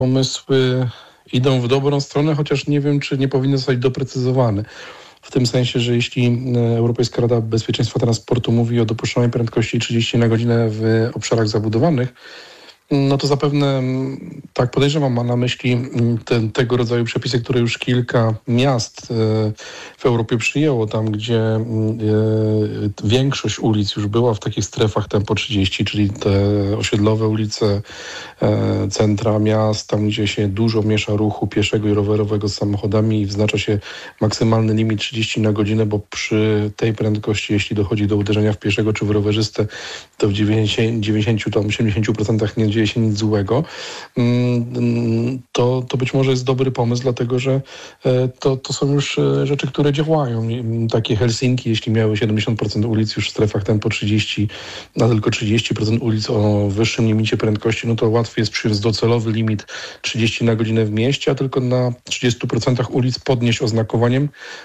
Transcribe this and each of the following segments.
pomysły idą w dobrą stronę, chociaż nie wiem, czy nie powinny zostać doprecyzowane. W tym sensie, że jeśli Europejska Rada Bezpieczeństwa Transportu mówi o dopuszczalnej prędkości 30 na godzinę w obszarach zabudowanych, no to zapewne, tak podejrzewam, ma na myśli tego rodzaju przepisy, które już kilka miast w Europie przyjęło, tam gdzie większość ulic już była w takich strefach tempo 30, czyli te osiedlowe ulice, centra miast, tam gdzie się dużo miesza ruchu pieszego i rowerowego z samochodami i wyznacza się maksymalny limit 30 na godzinę, bo przy tej prędkości, jeśli dochodzi do uderzenia w pieszego czy w rowerzystę, to w 90-80% nie dzieje się nic złego, to być może jest dobry pomysł, dlatego że to są już rzeczy, które działają. Takie Helsinki, jeśli miały 70% ulic już w strefach tempo 30, a tylko 30% ulic o wyższym limicie prędkości, no to łatwiej jest przyjąć docelowy limit 30 na godzinę w mieście, a tylko na 30% ulic podnieść oznakowaniem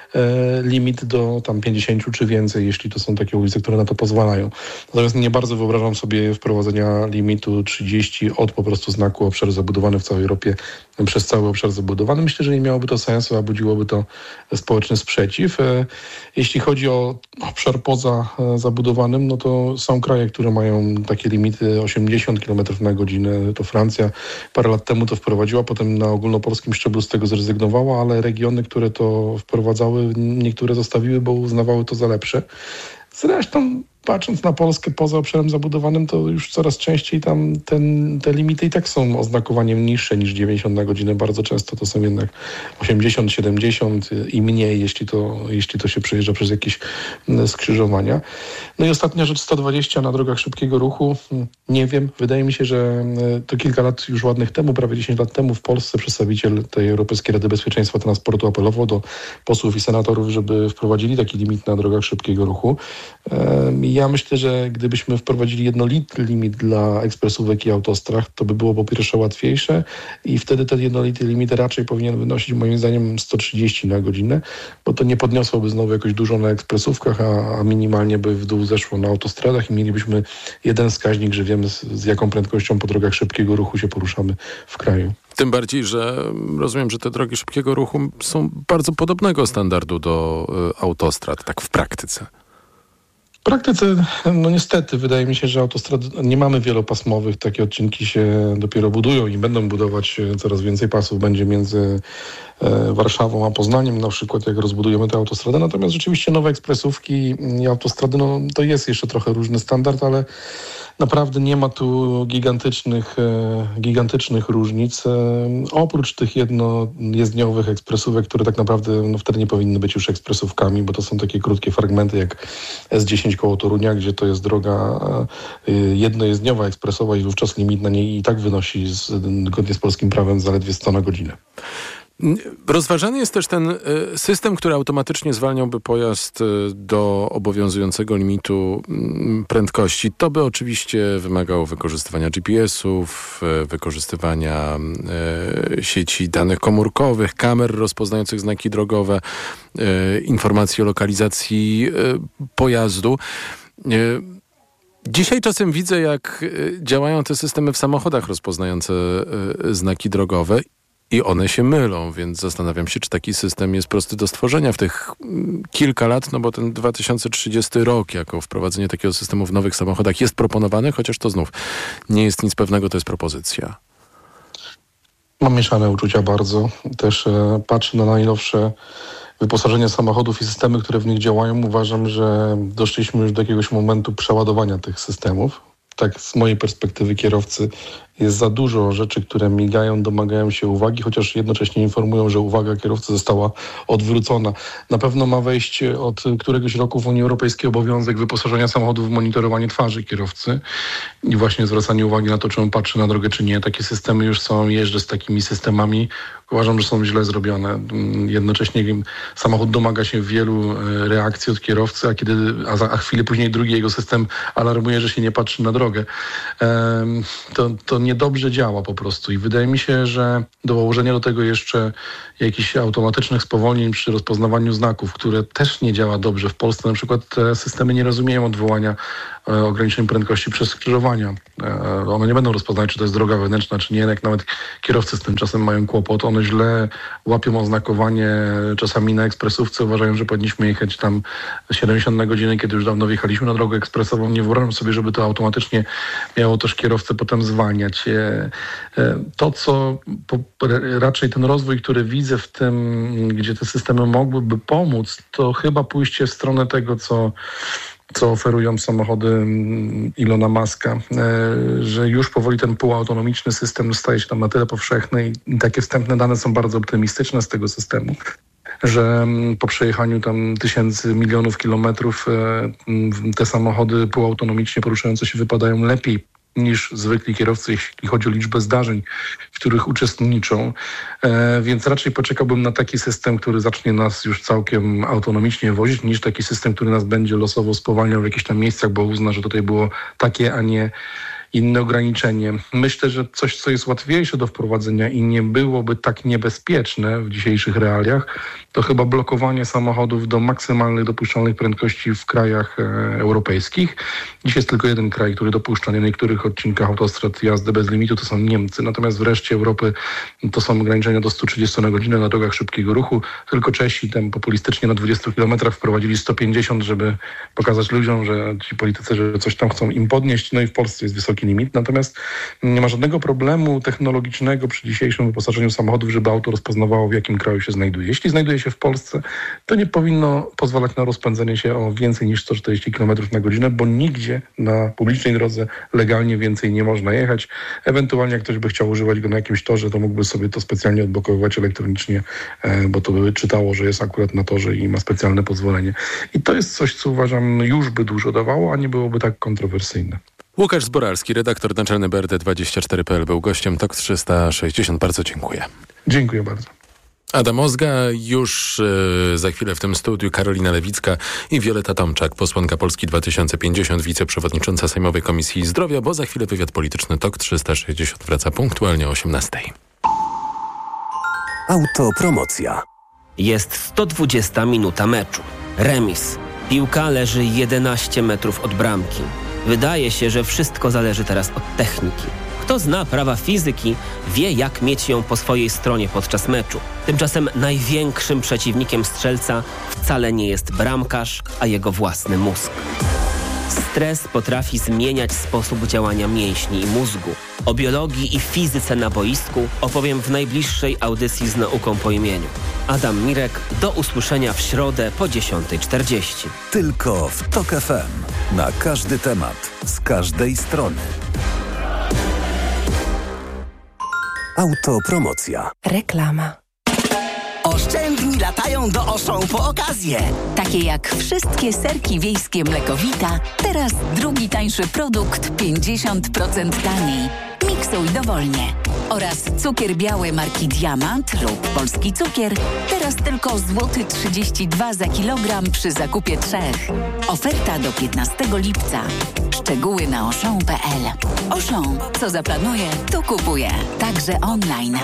limit do tam 50 czy więcej, jeśli to są takie ulice, które na to pozwalają. Natomiast nie bardzo wyobrażam sobie wprowadzenia limitu 30 od po prostu znaku obszar zabudowany w całej Europie przez cały obszar zabudowany. Myślę, że nie miałoby to sensu, a budziłoby to społeczny sprzeciw. Jeśli chodzi o obszar poza zabudowanym, no to są kraje, które mają takie limity 80 km na godzinę. To Francja parę lat temu to wprowadziła, potem na ogólnopolskim szczeblu z tego zrezygnowała, ale regiony, które to wprowadzały, niektóre zostawiły, bo uznawały to za lepsze. Zresztą patrząc na Polskę poza obszarem zabudowanym, to już coraz częściej tam te limity i tak są oznakowaniem niższe niż 90 na godzinę. Bardzo często to są jednak 80, 70 i mniej, jeśli to się przejeżdża przez jakieś skrzyżowania. No i ostatnia rzecz, 120 na drogach szybkiego ruchu. Nie wiem, wydaje mi się, że to kilka lat już ładnych temu, prawie 10 lat temu w Polsce przedstawiciel tej Europejskiej Rady Bezpieczeństwa Transportu apelował do posłów i senatorów, żeby wprowadzili taki limit na drogach szybkiego ruchu. Ja myślę, że gdybyśmy wprowadzili jednolity limit dla ekspresówek i autostrad, to by było po pierwsze łatwiejsze i wtedy ten jednolity limit raczej powinien wynosić moim zdaniem 130 na godzinę, bo to nie podniosłoby znowu jakoś dużo na ekspresówkach, a minimalnie by w dół zeszło na autostradach i mielibyśmy jeden wskaźnik, że wiemy z jaką prędkością po drogach szybkiego ruchu się poruszamy w kraju. Tym bardziej, że rozumiem, że te drogi szybkiego ruchu są bardzo podobnego standardu do autostrad, tak w praktyce. W praktyce, no niestety, wydaje mi się, że autostrady nie mamy wielopasmowych. Takie odcinki się dopiero budują i będą budować. Coraz więcej pasów będzie między Warszawą a Poznaniem, na przykład jak rozbudujemy tę autostradę. Natomiast rzeczywiście nowe ekspresówki i autostrady, no to jest jeszcze trochę różny standard, ale naprawdę nie ma tu gigantycznych różnic. Oprócz tych jednojezdniowych ekspresówek, które tak naprawdę wtedy nie powinny być już ekspresówkami, bo to są takie krótkie fragmenty jak S10 koło Torunia, gdzie to jest droga jednojezdniowa, ekspresowa i wówczas limit na niej i tak wynosi zgodnie z polskim prawem zaledwie 100 na godzinę. Rozważany jest też ten system, który automatycznie zwalniałby pojazd do obowiązującego limitu prędkości. To by oczywiście wymagało wykorzystywania GPS-ów, wykorzystywania sieci danych komórkowych, kamer rozpoznających znaki drogowe, informacji o lokalizacji pojazdu. Dzisiaj czasem widzę, jak działają te systemy w samochodach rozpoznające znaki drogowe i one się mylą, więc zastanawiam się, czy taki system jest prosty do stworzenia w tych kilka lat, no bo ten 2030 rok jako wprowadzenie takiego systemu w nowych samochodach jest proponowany, chociaż to znów nie jest nic pewnego, to jest propozycja. Mam mieszane uczucia bardzo. Też patrzę na najnowsze wyposażenie samochodów i systemy, które w nich działają. Uważam, że doszliśmy już do jakiegoś momentu przeładowania tych systemów. Tak z mojej perspektywy kierowcy jest za dużo rzeczy, które migają, domagają się uwagi, chociaż jednocześnie informują, że uwaga kierowcy została odwrócona. Na pewno ma wejść od któregoś roku w Unii Europejskiej obowiązek wyposażenia samochodów w monitorowanie twarzy kierowcy i właśnie zwracanie uwagi na to, czy on patrzy na drogę, czy nie. Takie systemy już są, jeżdżę z takimi systemami. Uważam, że są źle zrobione. Jednocześnie samochód domaga się wielu reakcji od kierowcy, a chwilę później drugi jego system alarmuje, że się nie patrzy na drogę. To niedobrze działa po prostu i wydaje mi się, że dołożenie do tego jeszcze jakichś automatycznych spowolnień przy rozpoznawaniu znaków, które też nie działa dobrze. W Polsce na przykład te systemy nie rozumieją odwołania ograniczeń prędkości przez skrzyżowania. One nie będą rozpoznawać, czy to jest droga wewnętrzna, czy nie. Jak nawet kierowcy z tym czasem mają kłopot. One źle łapią oznakowanie. Czasami na ekspresówce uważają, że powinniśmy jechać tam 70 na godzinę, kiedy już dawno wjechaliśmy na drogę ekspresową. Nie wyobrażam sobie, żeby to automatycznie miało też kierowcę potem zwalniać. To, co raczej ten rozwój, który widzę w tym, gdzie te systemy mogłyby pomóc, to chyba pójście w stronę tego, co oferują samochody Ilona Muska, że już powoli ten półautonomiczny system staje się tam na tyle powszechny i takie wstępne dane są bardzo optymistyczne z tego systemu, że po przejechaniu tam tysięcy, milionów kilometrów te samochody półautonomicznie poruszające się wypadają lepiej niż zwykli kierowcy, jeśli chodzi o liczbę zdarzeń, w których uczestniczą. Więc raczej poczekałbym na taki system, który zacznie nas już całkiem autonomicznie wozić, niż taki system, który nas będzie losowo spowalniał w jakichś tam miejscach, bo uzna, że tutaj było takie, a nie inne ograniczenie. Myślę, że coś, co jest łatwiejsze do wprowadzenia i nie byłoby tak niebezpieczne w dzisiejszych realiach, to chyba blokowanie samochodów do maksymalnych dopuszczalnych prędkości w krajach europejskich. Dziś jest tylko jeden kraj, który dopuszcza na niektórych odcinkach autostrad jazdę bez limitu, to są Niemcy. Natomiast w reszcie Europy to są ograniczenia do 130 na godzinę na drogach szybkiego ruchu. Tylko Czesi tam populistycznie na 20 km wprowadzili 150, żeby pokazać ludziom, że ci politycy, że coś tam chcą im podnieść. No i w Polsce jest wysoki limit. Natomiast nie ma żadnego problemu technologicznego przy dzisiejszym wyposażeniu samochodów, żeby auto rozpoznawało, w jakim kraju się znajduje. Jeśli znajduje się w Polsce, to nie powinno pozwalać na rozpędzenie się o więcej niż 140 km na godzinę, bo nigdzie na publicznej drodze legalnie więcej nie można jechać. Ewentualnie jak ktoś by chciał używać go na jakimś torze, to mógłby sobie to specjalnie odblokowywać elektronicznie, bo to by czytało, że jest akurat na torze i ma specjalne pozwolenie. I to jest coś, co uważam już by dużo dawało, a nie byłoby tak kontrowersyjne. Łukasz Zboralski, redaktor naczelny BRD24.pl, był gościem TOK 360. Bardzo dziękuję. Dziękuję bardzo. Adam Ozga, już za chwilę w tym studiu Karolina Lewicka i Wioleta Tomczak, posłanka Polski 2050, wiceprzewodnicząca Sejmowej Komisji Zdrowia, bo za chwilę wywiad polityczny TOK 360 wraca punktualnie o 18:00. Autopromocja. Jest 120 minuta meczu. Remis. Piłka leży 11 metrów od bramki. Wydaje się, że wszystko zależy teraz od techniki. Kto zna prawa fizyki, wie, jak mieć ją po swojej stronie podczas meczu. Tymczasem największym przeciwnikiem strzelca wcale nie jest bramkarz, a jego własny mózg. Stres potrafi zmieniać sposób działania mięśni i mózgu. O biologii i fizyce na boisku opowiem w najbliższej audycji z nauką po imieniu. Adam Mirek, do usłyszenia w środę po 10:40. Tylko w TOK FM. Na każdy temat, z każdej strony. Autopromocja. Reklama. Oszczędni latają do Auchan po okazję. Takie jak wszystkie serki wiejskie Mlekowita, teraz drugi tańszy produkt 50% taniej. Miksuj dowolnie. Oraz cukier biały marki Diamant lub Polski Cukier, teraz tylko złoty 32 za kilogram przy zakupie 3. Oferta do 15 lipca. Szczegóły na auchan.pl. Auchan, co zaplanuje, to kupuje. Także online.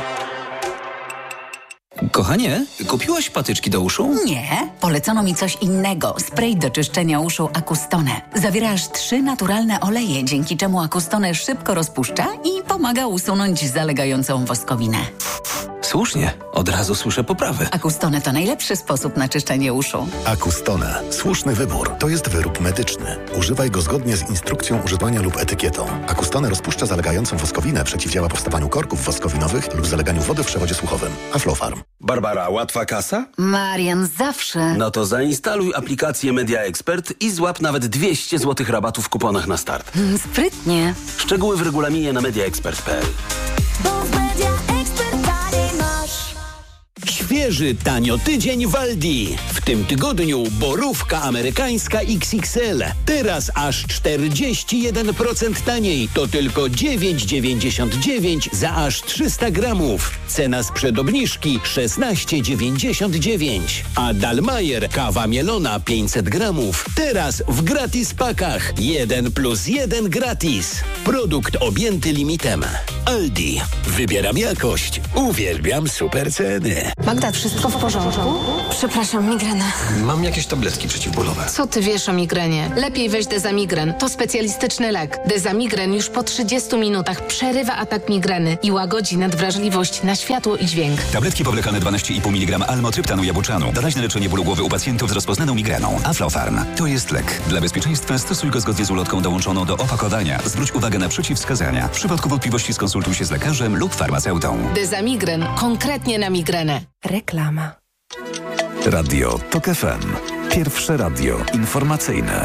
Kochanie, kupiłaś patyczki do uszu? Nie, polecono mi coś innego. Spray do czyszczenia uszu Acustone. Zawiera aż 3 naturalne oleje, dzięki czemu Acustone szybko rozpuszcza i pomaga usunąć zalegającą woskowinę. Słusznie, od razu słyszę poprawy. Acustone to najlepszy sposób na czyszczenie uszu. Acustone. Słuszny wybór. To jest wyrób medyczny. Używaj go zgodnie z instrukcją używania lub etykietą. Acustone rozpuszcza zalegającą woskowinę, przeciwdziała powstawaniu korków woskowinowych lub zaleganiu wody w przewodzie słuchowym. Aflofarm. Barbara, łatwa kasa? Marian, zawsze. No to zainstaluj aplikację Media Expert i złap nawet 200 zł rabatu w kuponach na start. Sprytnie. Szczegóły w regulaminie na mediaexpert.pl. Bo w Media Expert taniej masz. Świeży Szczerzy tanio tydzień w Aldi. W tym tygodniu borówka amerykańska XXL. Teraz aż 41% taniej. To tylko 9,99 za aż 300 gramów. Cena sprzed obniżki 16,99. A Dalmajer kawa mielona 500 gramów. Teraz w gratis pakach. 1+1 gratis. Produkt objęty limitem. Aldi. Wybieram jakość. Uwielbiam super ceny. Magda, wszystko w porządku? Przepraszam, migrena. Mam jakieś tabletki przeciwbólowe. Co ty wiesz o migrenie? Lepiej weź Dezamigren. To specjalistyczny lek. Dezamigren już po 30 minutach przerywa atak migreny i łagodzi nadwrażliwość na światło i dźwięk. Tabletki powlekane 12,5 mg almotryptanu jabłczanu. Doraźne leczenie bólu głowy u pacjentów z rozpoznaną migreną. Aflofarm. To jest lek. Dla bezpieczeństwa stosuj go zgodnie z ulotką dołączoną do opakowania. Zwróć uwagę na przeciwwskazania. W przypadku wątpliwości skonsultuj się z lekarzem lub farmaceutą. Dezamigren. Konkretnie na migrenę. Reklama. Radio TOK FM. Pierwsze radio informacyjne.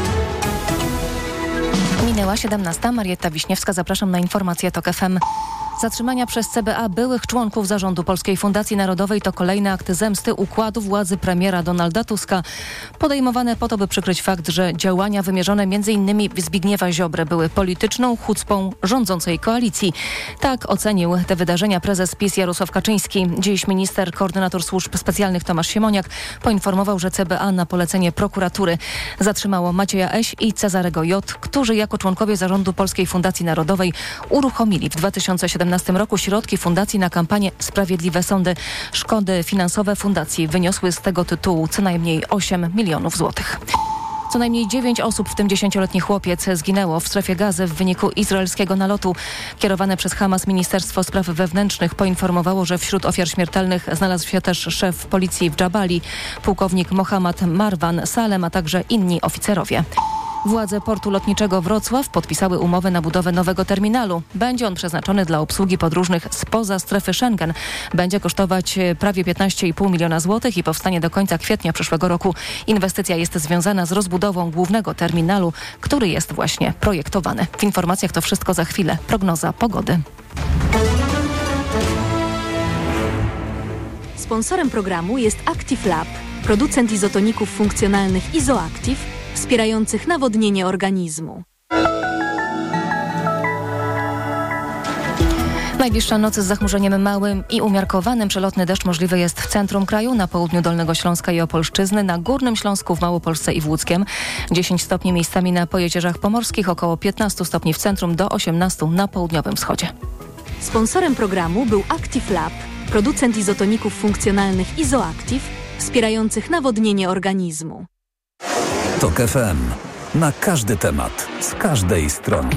Minęła 17. Marietta Wiśniewska. Zapraszam na informacje TOK FM. Zatrzymania przez CBA byłych członków zarządu Polskiej Fundacji Narodowej to kolejne akty zemsty układu władzy premiera Donalda Tuska. Podejmowane po to, by przykryć fakt, że działania wymierzone m.in. w Zbigniewa Ziobrę były polityczną chucpą rządzącej koalicji. Tak ocenił te wydarzenia prezes PiS Jarosław Kaczyński. Dziś minister, koordynator służb specjalnych Tomasz Siemoniak poinformował, że CBA na polecenie prokuratury zatrzymało Macieja Eś i Cezarego J., którzy jako członkowie zarządu Polskiej Fundacji Narodowej uruchomili w 2017 roku środki fundacji na kampanię Sprawiedliwe Sądy. Szkody finansowe fundacji wyniosły z tego tytułu co najmniej 8 milionów złotych. Co najmniej 9 osób, w tym 10-letni chłopiec, zginęło w strefie Gazy w wyniku izraelskiego nalotu. Kierowane przez Hamas Ministerstwo Spraw Wewnętrznych poinformowało, że wśród ofiar śmiertelnych znalazł się też szef policji w Dżabali, pułkownik Mohammad Marwan Salem, a także inni oficerowie. Władze portu lotniczego Wrocław podpisały umowę na budowę nowego terminalu. Będzie on przeznaczony dla obsługi podróżnych spoza strefy Schengen. Będzie kosztować prawie 15,5 miliona złotych i powstanie do końca kwietnia przyszłego roku. Inwestycja jest związana z rozbudową głównego terminalu, który jest właśnie projektowany. W informacjach to wszystko za chwilę. Prognoza pogody. Sponsorem programu jest Active Lab, producent izotoników funkcjonalnych Izoactive, wspierających nawodnienie organizmu. Najbliższa noc z zachmurzeniem małym i umiarkowanym. Przelotny deszcz możliwy jest w centrum kraju, na południu Dolnego Śląska i Opolszczyzny, na Górnym Śląsku, w Małopolsce i w Łódzkiem. 10 stopni miejscami na Pojezierzach Pomorskich, około 15 stopni w centrum, do 18 na południowym wschodzie. Sponsorem programu był Active Lab, producent izotoników funkcjonalnych Izoactive, wspierających nawodnienie organizmu. TOK FM. Na każdy temat, z każdej strony.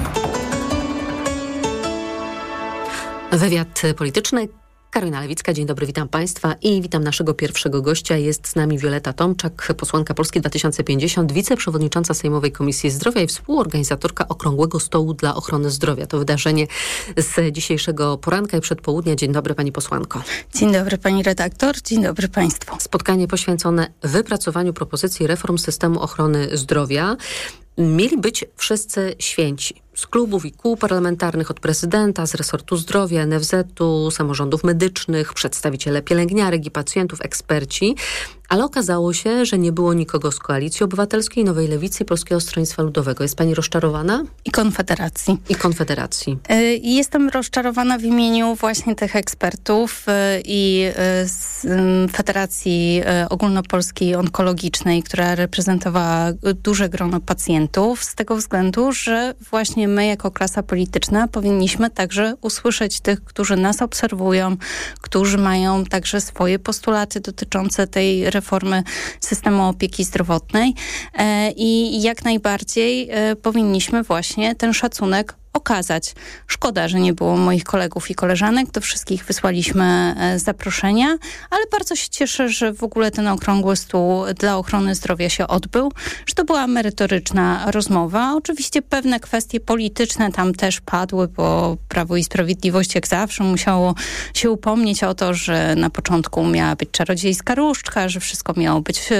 Wywiad polityczny. Karolina Lewicka, dzień dobry, witam Państwa i witam naszego pierwszego gościa. Jest z nami Wioletta Tomczak, posłanka Polski 2050, wiceprzewodnicząca Sejmowej Komisji Zdrowia i współorganizatorka Okrągłego Stołu dla Ochrony Zdrowia. To wydarzenie z dzisiejszego poranka i przedpołudnia. Dzień dobry, pani posłanko. Dzień dobry, pani redaktor, dzień dobry Państwu. Spotkanie poświęcone wypracowaniu propozycji reform systemu ochrony zdrowia. Mieli być wszyscy święci. Z klubów i kół parlamentarnych, od prezydenta, z resortu zdrowia, NFZ-u, samorządów medycznych, przedstawiciele pielęgniarek i pacjentów, eksperci. Ale okazało się, że nie było nikogo z Koalicji Obywatelskiej, Nowej Lewicy i Polskiego Stronnictwa Ludowego. Jest pani rozczarowana? I Konfederacji. I Konfederacji. Jestem rozczarowana w imieniu właśnie tych ekspertów i Federacji Ogólnopolskiej Onkologicznej, która reprezentowała duże grono pacjentów, z tego względu, że właśnie my jako klasa polityczna powinniśmy także usłyszeć tych, którzy nas obserwują, którzy mają także swoje postulaty dotyczące tej reformy systemu opieki zdrowotnej i jak najbardziej powinniśmy właśnie ten szacunek okazać. Szkoda, że nie było moich kolegów i koleżanek. Do wszystkich wysłaliśmy zaproszenia, ale bardzo się cieszę, że w ogóle ten okrągły stół dla ochrony zdrowia się odbył, że to była merytoryczna rozmowa. Oczywiście pewne kwestie polityczne tam też padły, bo Prawo i Sprawiedliwość jak zawsze musiało się upomnieć o to, że na początku miała być czarodziejska różdżka, że wszystko miało być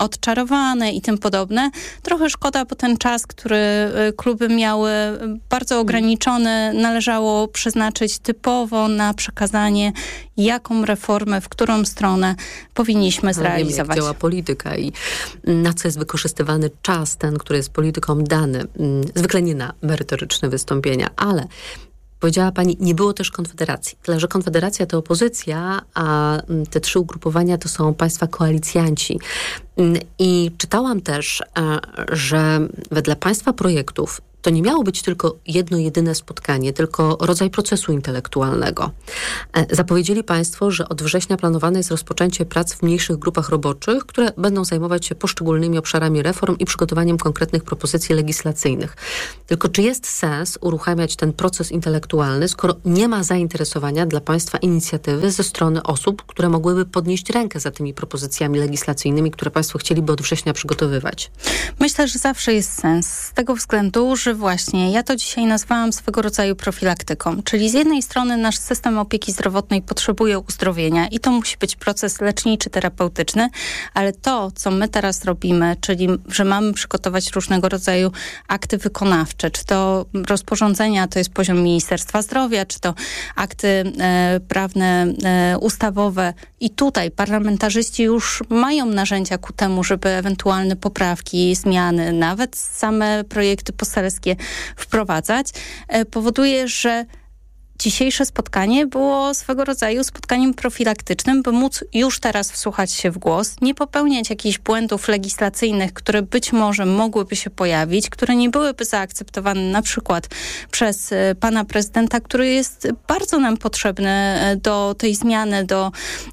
odczarowane i tym podobne. Trochę szkoda, bo ten czas, który kluby miały, bardzo bardzo ograniczony, należało przeznaczyć typowo na przekazanie, jaką reformę, w którą stronę powinniśmy zrealizować. Wiemy, jak działa polityka i na co jest wykorzystywany czas, ten, który jest politykom dany. Zwykle nie na merytoryczne wystąpienia, ale powiedziała pani, nie było też Konfederacji. Tyle, że Konfederacja to opozycja, a te 3 ugrupowania to są państwa koalicjanci. I czytałam też, że wedle państwa projektów to nie miało być tylko jedno, jedyne spotkanie, tylko rodzaj procesu intelektualnego. Zapowiedzieli państwo, że od września planowane jest rozpoczęcie prac w mniejszych grupach roboczych, które będą zajmować się poszczególnymi obszarami reform i przygotowaniem konkretnych propozycji legislacyjnych. Tylko czy jest sens uruchamiać ten proces intelektualny, skoro nie ma zainteresowania dla państwa inicjatywy ze strony osób, które mogłyby podnieść rękę za tymi propozycjami legislacyjnymi, które państwo chcieliby od września przygotowywać? Myślę, że zawsze jest sens. Z tego względu, że właśnie ja to dzisiaj nazwałam swego rodzaju profilaktyką. Czyli z jednej strony nasz system opieki zdrowotnej potrzebuje uzdrowienia i to musi być proces leczniczy, terapeutyczny, ale to, co my teraz robimy, czyli że mamy przygotować różnego rodzaju akty wykonawcze, czy to rozporządzenia, to jest poziom Ministerstwa Zdrowia, czy to akty prawne, ustawowe i tutaj parlamentarzyści już mają narzędzia ku temu, żeby ewentualne poprawki, zmiany, nawet same projekty poselskie wprowadzać, powoduje, że dzisiejsze spotkanie było swego rodzaju spotkaniem profilaktycznym, by móc już teraz wsłuchać się w głos, nie popełniać jakichś błędów legislacyjnych, które być może mogłyby się pojawić, które nie byłyby zaakceptowane na przykład przez pana prezydenta, który jest bardzo nam potrzebny do tej zmiany, do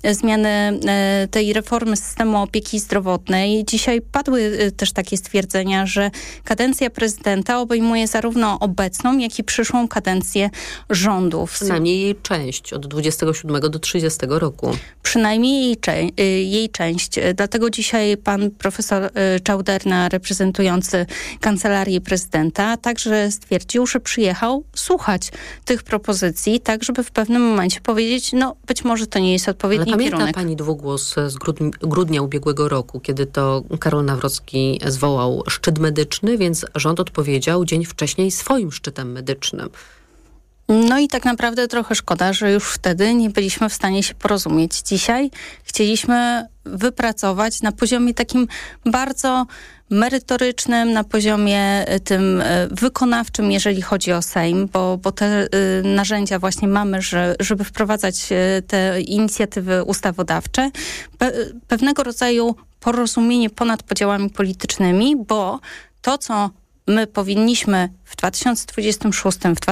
zmiany tej reformy systemu opieki zdrowotnej. Dzisiaj padły też takie stwierdzenia, że kadencja prezydenta obejmuje zarówno obecną, jak i przyszłą kadencję rządu. Przynajmniej jej część, od 27 do 30 roku. Przynajmniej jej część. Dlatego dzisiaj pan profesor Czauderna, reprezentujący Kancelarię Prezydenta, także stwierdził, że przyjechał słuchać tych propozycji, tak żeby w pewnym momencie powiedzieć, no być może to nie jest odpowiedni kierunek. Pamięta pani dwugłos z grudnia ubiegłego roku, kiedy to Karol Nawrocki zwołał szczyt medyczny, więc rząd odpowiedział dzień wcześniej swoim szczytem medycznym. No i tak naprawdę trochę szkoda, że już wtedy nie byliśmy w stanie się porozumieć. Dzisiaj chcieliśmy wypracować na poziomie takim bardzo merytorycznym, na poziomie tym wykonawczym, jeżeli chodzi o Sejm, bo te narzędzia właśnie mamy, żeby wprowadzać te inicjatywy ustawodawcze. Pewnego rodzaju porozumienie ponad podziałami politycznymi, bo to, co my powinniśmy w 2026, w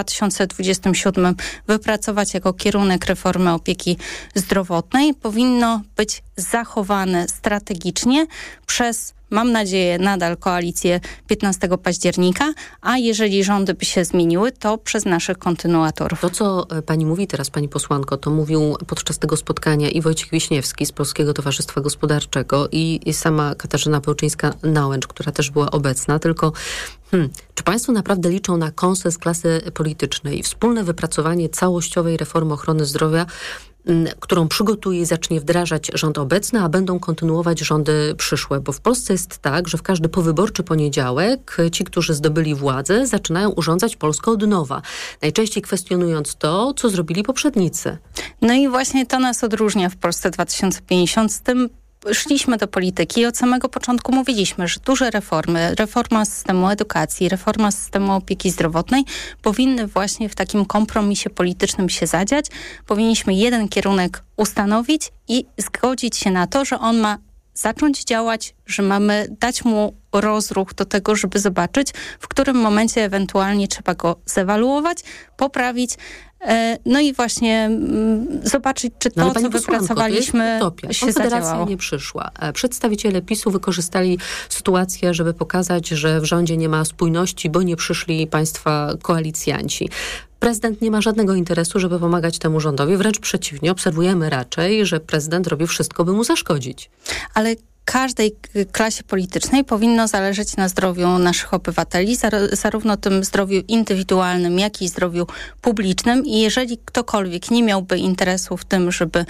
2027 wypracować jako kierunek reformy opieki zdrowotnej, powinno być zachowane strategicznie przez, mam nadzieję, nadal koalicję 15 października, a jeżeli rządy by się zmieniły, to przez naszych kontynuatorów. To, co pani mówi teraz, pani posłanko, to mówił podczas tego spotkania i Wojciech Wiśniewski z Polskiego Towarzystwa Gospodarczego i sama Katarzyna Pełczyńska-Nałęcz, która też była obecna, tylko czy państwo naprawdę liczą na konsens klasy politycznej i wspólne wypracowanie całościowej reformy ochrony zdrowia, którą przygotuje i zacznie wdrażać rząd obecny, a będą kontynuować rządy przyszłe? Bo w Polsce jest tak, że w każdy powyborczy poniedziałek ci, którzy zdobyli władzę, zaczynają urządzać Polskę od nowa. Najczęściej kwestionując to, co zrobili poprzednicy. No i właśnie to nas odróżnia w Polsce 2050. Z tym szliśmy do polityki i od samego początku mówiliśmy, że duże reformy, reforma systemu edukacji, reforma systemu opieki zdrowotnej powinny właśnie w takim kompromisie politycznym się zadziać. Powinniśmy jeden kierunek ustanowić i zgodzić się na to, że on ma zacząć działać, że mamy dać mu rozruch do tego, żeby zobaczyć, w którym momencie ewentualnie trzeba go zewaluować, poprawić, no i właśnie zobaczyć, czy to, co wypracowaliśmy, się zadziałało. Nie przyszła. Przedstawiciele PiS-u wykorzystali sytuację, żeby pokazać, że w rządzie nie ma spójności, bo nie przyszli państwa koalicjanci. Prezydent nie ma żadnego interesu, żeby pomagać temu rządowi. Wręcz przeciwnie, obserwujemy raczej, że prezydent robi wszystko, by mu zaszkodzić. Ale każdej klasie politycznej powinno zależeć na zdrowiu naszych obywateli, zarówno tym zdrowiu indywidualnym, jak i zdrowiu publicznym. I jeżeli ktokolwiek nie miałby interesu w tym, żeby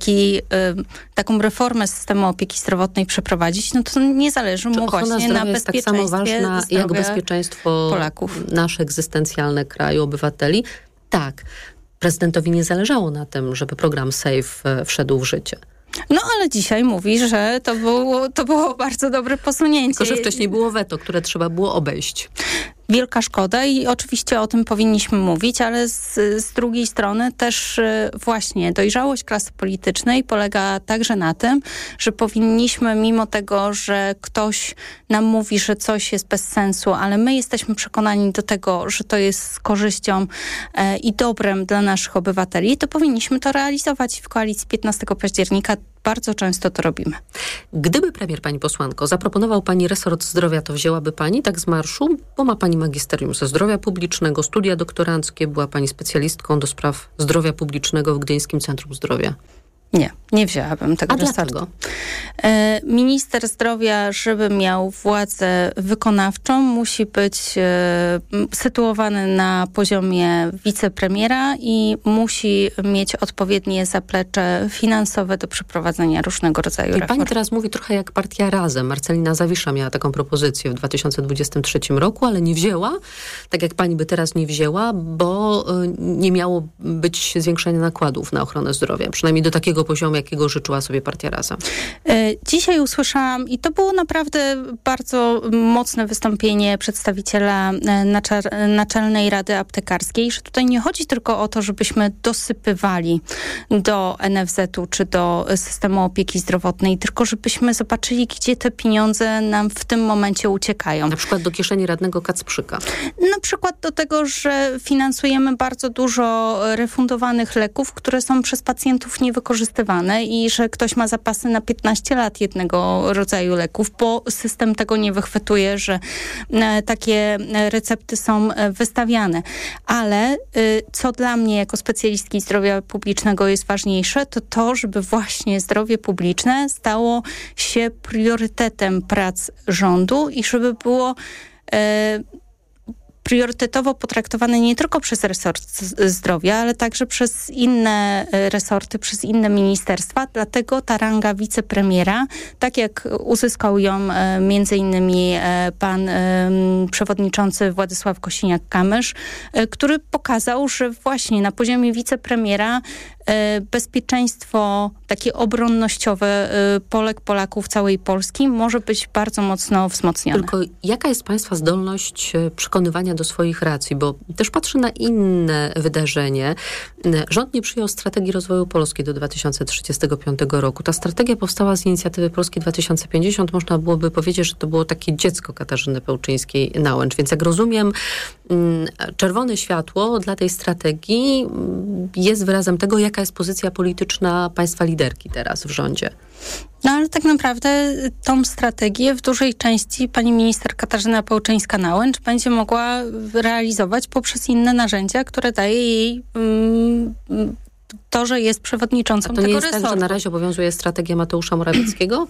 taką reformę systemu opieki zdrowotnej przeprowadzić, no to nie zależy mu właśnie na bezpieczeństwie jest tak samo ważna jak bezpieczeństwo Polaków. Nasze egzystencjalne kraju, obywateli. Tak, prezydentowi nie zależało na tym, żeby program SAFE wszedł w życie. No ale dzisiaj mówi, że to było bardzo dobre posunięcie. Tylko, że wcześniej było weto, które trzeba było obejść. Wielka szkoda i oczywiście o tym powinniśmy mówić, ale z drugiej strony też właśnie dojrzałość klasy politycznej polega także na tym, że powinniśmy, mimo tego, że ktoś nam mówi, że coś jest bez sensu, ale my jesteśmy przekonani do tego, że to jest z korzyścią i dobrem dla naszych obywateli, to powinniśmy to realizować w koalicji 15 października. Bardzo często to robimy. Gdyby premier, pani posłanko, zaproponował pani resort zdrowia, to wzięłaby pani tak z marszu? Bo ma pani magisterium ze zdrowia publicznego, studia doktoranckie, była pani specjalistką do spraw zdrowia publicznego w Gdyńskim Centrum Zdrowia. Nie wzięłabym tego resortu. Dlaczego? Minister zdrowia, żeby miał władzę wykonawczą, musi być sytuowany na poziomie wicepremiera i musi mieć odpowiednie zaplecze finansowe do przeprowadzenia różnego rodzaju reform. Pani teraz mówi trochę jak partia Razem. Marcelina Zawisza miała taką propozycję w 2023 roku, ale nie wzięła, tak jak pani by teraz nie wzięła, bo nie miało być zwiększenia nakładów na ochronę zdrowia. Przynajmniej do takiego poziomu, jakiego życzyła sobie partia Razem. Dzisiaj usłyszałam, i to było naprawdę bardzo mocne wystąpienie przedstawiciela Naczelnej Rady Aptekarskiej, że tutaj nie chodzi tylko o to, żebyśmy dosypywali do NFZ-u czy do systemu opieki zdrowotnej, tylko żebyśmy zobaczyli, gdzie te pieniądze nam w tym momencie uciekają. Na przykład do kieszeni radnego Kacprzyka. Na przykład do tego, że finansujemy bardzo dużo refundowanych leków, które są przez pacjentów niewykorzystywane i że ktoś ma zapasy na 15 lat jednego rodzaju leków, bo system tego nie wychwytuje, że takie recepty są wystawiane. Ale co dla mnie jako specjalistki zdrowia publicznego jest ważniejsze, to to, żeby właśnie zdrowie publiczne stało się priorytetem prac rządu i żeby było priorytetowo potraktowane nie tylko przez resort zdrowia, ale także przez inne resorty, przez inne ministerstwa. Dlatego ta ranga wicepremiera, tak jak uzyskał ją między innymi pan przewodniczący Władysław Kosiniak-Kamysz, który pokazał, że właśnie na poziomie wicepremiera bezpieczeństwo takie obronnościowe Polek, Polaków, całej Polski może być bardzo mocno wzmocnione. Tylko jaka jest państwa zdolność przekonywania do swoich racji? Bo też patrzę na inne wydarzenie. Rząd nie przyjął strategii rozwoju Polski do 2035 roku. Ta strategia powstała z inicjatywy Polski 2050. Można byłoby powiedzieć, że to było takie dziecko Katarzyny Pełczyńskiej-Nałęcz. Więc jak rozumiem, czerwone światło dla tej strategii jest wyrazem tego, jaka jest pozycja polityczna państwa liderki teraz w rządzie. No ale tak naprawdę tą strategię w dużej części pani minister Katarzyna Pełczyńska-Nałęcz będzie mogła realizować poprzez inne narzędzia, które daje jej to, że jest przewodniczącą tego resortu. To nie jest tak, że na razie obowiązuje strategia Mateusza Morawieckiego?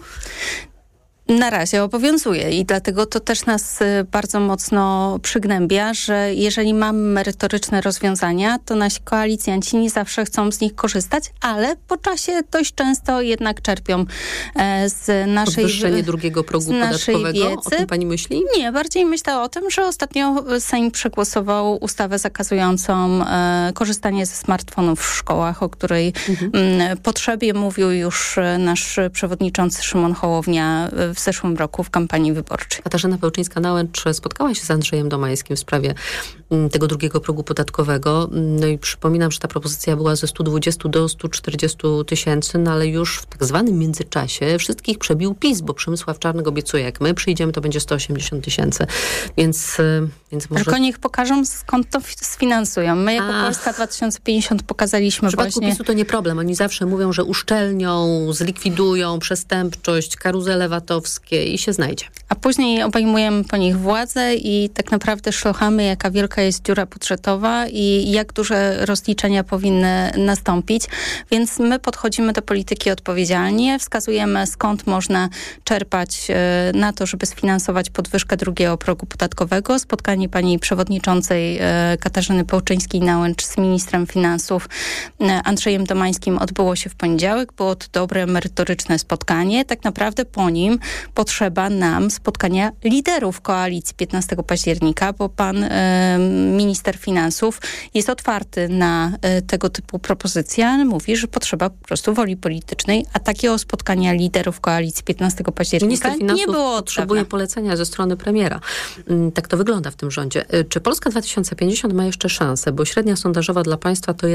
Na razie obowiązuje i dlatego to też nas bardzo mocno przygnębia, że jeżeli mamy merytoryczne rozwiązania, to nasi koalicjanci nie zawsze chcą z nich korzystać, ale po czasie dość często jednak czerpią z naszej podwyższenie drugiego progu podatkowego? O tym pani myśli? Nie, bardziej myślę o tym, że ostatnio Sejm przegłosował ustawę zakazującą korzystanie ze smartfonów w szkołach, o której potrzebie mówił już nasz przewodniczący Szymon Hołownia w zeszłym roku w kampanii wyborczej. Katarzyna Pełczyńska-Nałęcz spotkała się z Andrzejem Domańskim w sprawie tego drugiego progu podatkowego. No i przypominam, że ta propozycja była ze 120 do 140 tysięcy, no ale już w tak zwanym międzyczasie wszystkich przebił PiS, bo Przemysław Czarnek obiecuje, jak my przyjdziemy, to będzie 180 tysięcy. Więc może... Tylko niech pokażą, skąd to sfinansują. My jako Polska 2050 pokazaliśmy w przypadku właśnie... PiS-u to nie problem. Oni zawsze mówią, że uszczelnią, zlikwidują przestępczość, karuzele VAT-owskie, PiS-owskiej się znajdzie. A później obejmujemy po nich władzę i tak naprawdę szlochamy, jaka wielka jest dziura budżetowa i jak duże rozliczenia powinny nastąpić. Więc my podchodzimy do polityki odpowiedzialnie, wskazujemy, skąd można czerpać na to, żeby sfinansować podwyżkę drugiego progu podatkowego. Spotkanie pani przewodniczącej Katarzyny Pełczyńskiej-Nałęcz z ministrem finansów Andrzejem Domańskim odbyło się w poniedziałek. Było to dobre, merytoryczne spotkanie. Tak naprawdę po nim potrzeba nam spotkania liderów koalicji 15 października, bo pan minister finansów jest otwarty na tego typu propozycje, ale mówi, że potrzeba po prostu woli politycznej, a takiego spotkania liderów koalicji 15 października nie było. Potrzebuje polecenia ze strony premiera. Tak to wygląda w tym rządzie. Czy Polska 2050 ma jeszcze szansę? Bo średnia sondażowa dla państwa to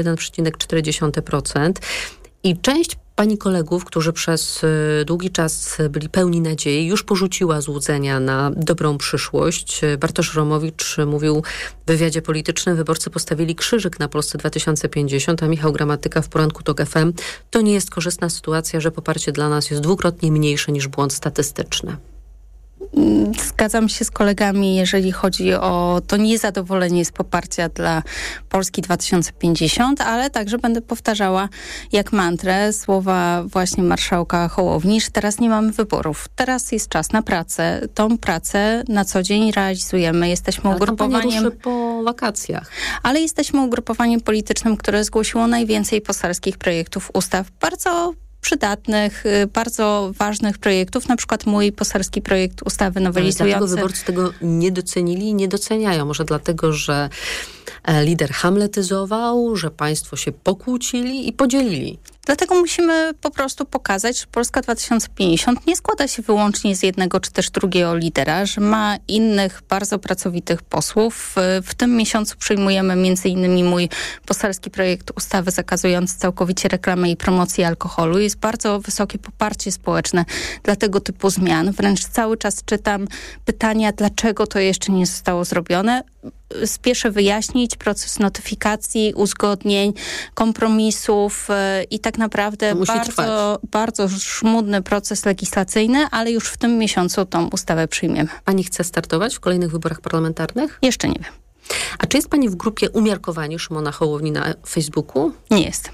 1,4%. I część pani kolegów, którzy przez długi czas byli pełni nadziei, już porzuciła złudzenia na dobrą przyszłość. Bartosz Romowicz mówił w wywiadzie politycznym, wyborcy postawili krzyżyk na Polsce 2050, a Michał Gramatyka w poranku TOK FM. To nie jest korzystna sytuacja, że poparcie dla nas jest dwukrotnie mniejsze niż błąd statystyczny. Zgadzam się z kolegami, jeżeli chodzi o to niezadowolenie z poparcia dla Polski 2050, ale także będę powtarzała jak mantrę słowa właśnie marszałka Hołowni, że teraz nie mamy wyborów. Teraz jest czas na pracę. Tą pracę na co dzień realizujemy. Jesteśmy ugrupowaniem ruszy po wakacjach. Ale jesteśmy ugrupowaniem politycznym, które zgłosiło najwięcej poselskich projektów ustaw. Bardzo przydatnych, bardzo ważnych projektów, na przykład mój poselski projekt ustawy nowelizujący. Dlatego wyborcy tego nie docenili i nie doceniają. Może dlatego, że lider hamletyzował, że państwo się pokłócili i podzielili. Dlatego musimy po prostu pokazać, że Polska 2050 nie składa się wyłącznie z jednego czy też drugiego lidera, że ma innych bardzo pracowitych posłów. W tym miesiącu przyjmujemy m.in. mój poselski projekt ustawy zakazujący całkowicie reklamę i promocję alkoholu. Jest bardzo wysokie poparcie społeczne dla tego typu zmian. Wręcz cały czas czytam pytania, dlaczego to jeszcze nie zostało zrobione. Spieszę wyjaśnić proces notyfikacji, uzgodnień, kompromisów i tak naprawdę bardzo żmudny proces legislacyjny, ale już w tym miesiącu tą ustawę przyjmiemy. Pani chce startować w kolejnych wyborach parlamentarnych? Jeszcze nie wiem. A czy jest pani w grupie Umiarkowani Szymona Hołowni na Facebooku? Nie jest.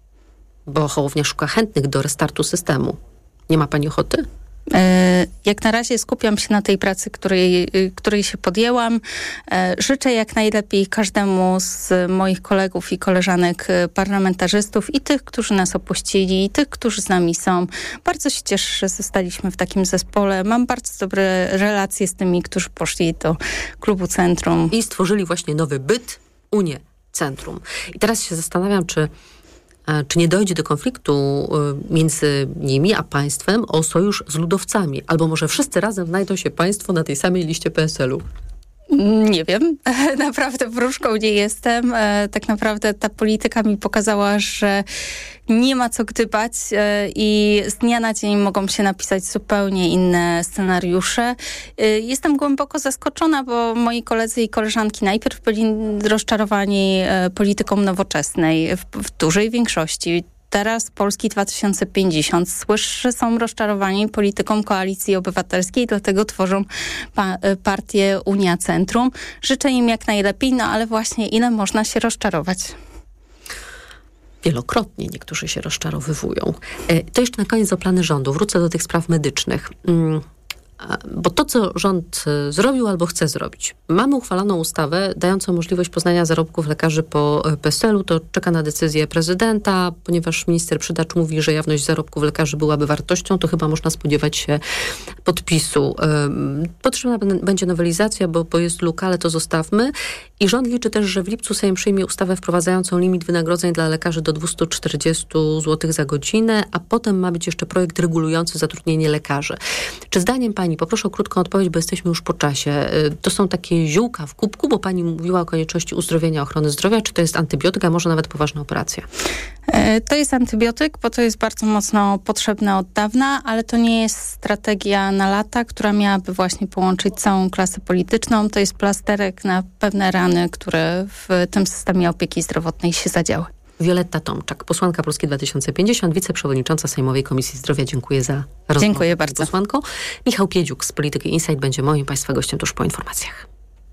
Bo Hołownia szuka chętnych do restartu systemu. Nie ma pani ochoty? Jak na razie skupiam się na tej pracy, której się podjęłam. Życzę jak najlepiej każdemu z moich kolegów i koleżanek parlamentarzystów i tych, którzy nas opuścili, i tych, którzy z nami są. Bardzo się cieszę, że zostaliśmy w takim zespole. Mam bardzo dobre relacje z tymi, którzy poszli do klubu Centrum. I stworzyli właśnie nowy byt, Unię Centrum. I teraz się zastanawiam, czy nie dojdzie do konfliktu między nimi a państwem o sojusz z ludowcami? Albo może wszyscy razem znajdą się państwo na tej samej liście PSL-u? Nie wiem. Naprawdę wróżką nie jestem. Tak naprawdę ta polityka mi pokazała, że nie ma co gdybać i z dnia na dzień mogą się napisać zupełnie inne scenariusze. Jestem głęboko zaskoczona, bo moi koledzy i koleżanki najpierw byli rozczarowani polityką Nowoczesnej w dużej większości. Teraz Polski 2050 słyszę, że są rozczarowani polityką Koalicji Obywatelskiej, dlatego tworzą partię Unia Centrum. Życzę im jak najlepiej, no ale właśnie ile można się rozczarować? Wielokrotnie niektórzy się rozczarowywują. To jeszcze na koniec o plany rządu. Wrócę do tych spraw medycznych. Bo to, co rząd zrobił albo chce zrobić. Mamy uchwaloną ustawę dającą możliwość poznania zarobków lekarzy po PESEL-u. To czeka na decyzję prezydenta, ponieważ minister Przydacz mówi, że jawność zarobków lekarzy byłaby wartością, to chyba można spodziewać się podpisu. Potrzebna będzie nowelizacja, bo jest luka, ale to zostawmy. I rząd liczy też, że w lipcu Sejm przyjmie ustawę wprowadzającą limit wynagrodzeń dla lekarzy do 240 zł za godzinę, a potem ma być jeszcze projekt regulujący zatrudnienie lekarzy. Czy zdaniem pani, poproszę o krótką odpowiedź, bo jesteśmy już po czasie, to są takie ziółka w kubku, bo pani mówiła o konieczności uzdrowienia ochrony zdrowia, czy to jest antybiotyk, a może nawet poważna operacja? To jest antybiotyk, bo to jest bardzo mocno potrzebne od dawna, ale to nie jest strategia na lata, która miałaby właśnie połączyć całą klasę polityczną. To jest plasterek na pewne rany, które w tym systemie opieki zdrowotnej się zadziały. Violetta Tomczak, posłanka Polski 2050, wiceprzewodnicząca Sejmowej Komisji Zdrowia. Dziękuję za rozmowę. Dziękuję bardzo. Posłanką. Michał Piedziuk z Polityki Insight będzie moim Państwa gościem tuż po informacjach.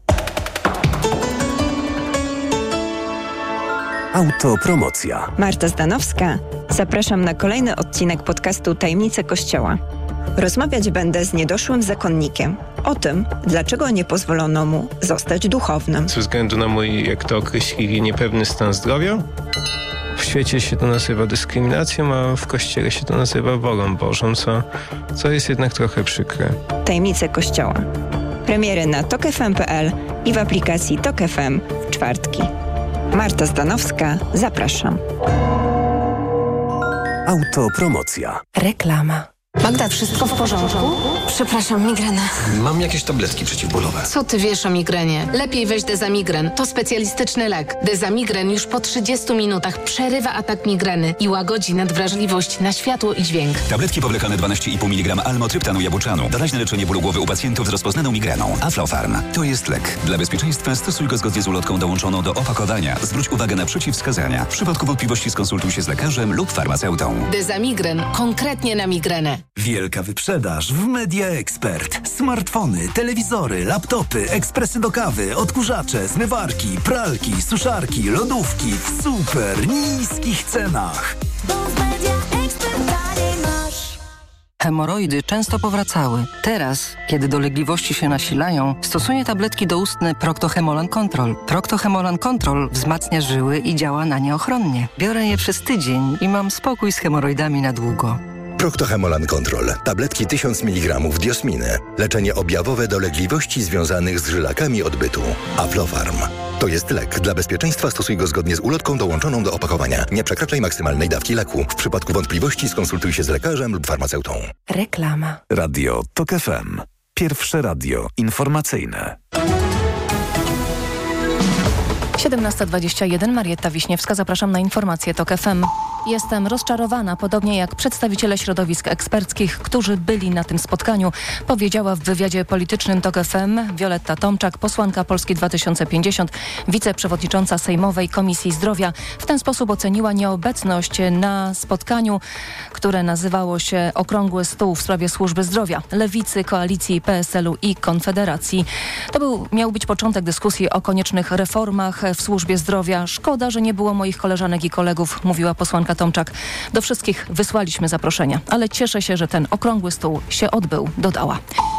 Autopromocja. Marta Zdanowska. Zapraszam na kolejny odcinek podcastu Tajemnice Kościoła. Rozmawiać będę z niedoszłym zakonnikiem o tym, dlaczego nie pozwolono mu zostać duchownym. Ze względu na mój, jak to określili, niepewny stan zdrowia. W świecie się to nazywa dyskryminacją, a w Kościele się to nazywa wolą Bożą, co jest jednak trochę przykre. Tajemnice Kościoła. Premiery na tokfm.pl i w aplikacji Tok FM w czwartki. Marta Zdanowska, zapraszam. Autopromocja. Reklama. Magda, wszystko w porządku? Przepraszam, migrena. Mam jakieś tabletki przeciwbólowe. Co ty wiesz o migrenie? Lepiej weź Dezamigren. To specjalistyczny lek. Dezamigren już po 30 minutach przerywa atak migreny i łagodzi nadwrażliwość na światło i dźwięk. Tabletki powlekane 12,5 mg almotryptanu jabuczanu. Doraźne leczenie bólu głowy u pacjentów z rozpoznaną migreną. Aflofarm. To jest lek. Dla bezpieczeństwa stosuj go zgodnie z ulotką dołączoną do opakowania. Zwróć uwagę na przeciwwskazania. W przypadku wątpliwości skonsultuj się z lekarzem lub farmaceutą. Dezamigren. Konkretnie na migrenę. Wielka wyprzedaż w Media Expert. Smartfony, telewizory, laptopy, ekspresy do kawy, odkurzacze, zmywarki, pralki, suszarki, lodówki w super niskich cenach. Hemoroidy często powracały. Teraz, kiedy dolegliwości się nasilają, stosuję tabletki doustne Procto-Hemolan Control. Procto-Hemolan Control wzmacnia żyły i działa na nie ochronnie. Biorę je przez tydzień i mam spokój z hemoroidami na długo. Procto-Hemolan Control. Tabletki 1000 mg diosminy. Leczenie objawowe dolegliwości związanych z żylakami odbytu. Aflofarm. To jest lek. Dla bezpieczeństwa stosuj go zgodnie z ulotką dołączoną do opakowania. Nie przekraczaj maksymalnej dawki leku. W przypadku wątpliwości skonsultuj się z lekarzem lub farmaceutą. Reklama. Radio Tok FM. Pierwsze radio informacyjne. 17:21, Marietta Wiśniewska, zapraszam na informacje Tok FM. Jestem rozczarowana, podobnie jak przedstawiciele środowisk eksperckich, którzy byli na tym spotkaniu, powiedziała w wywiadzie politycznym Tok FM Violetta Tomczak, posłanka Polski 2050, wiceprzewodnicząca Sejmowej Komisji Zdrowia. W ten sposób oceniła nieobecność na spotkaniu, które nazywało się Okrągły Stół w sprawie służby zdrowia Lewicy, Koalicji, PSL-u i Konfederacji. To miał być początek dyskusji o koniecznych reformach w służbie zdrowia. Szkoda, że nie było moich koleżanek i kolegów, mówiła posłanka Tomczak. Do wszystkich wysłaliśmy zaproszenia, ale cieszę się, że ten okrągły stół się odbył, dodała.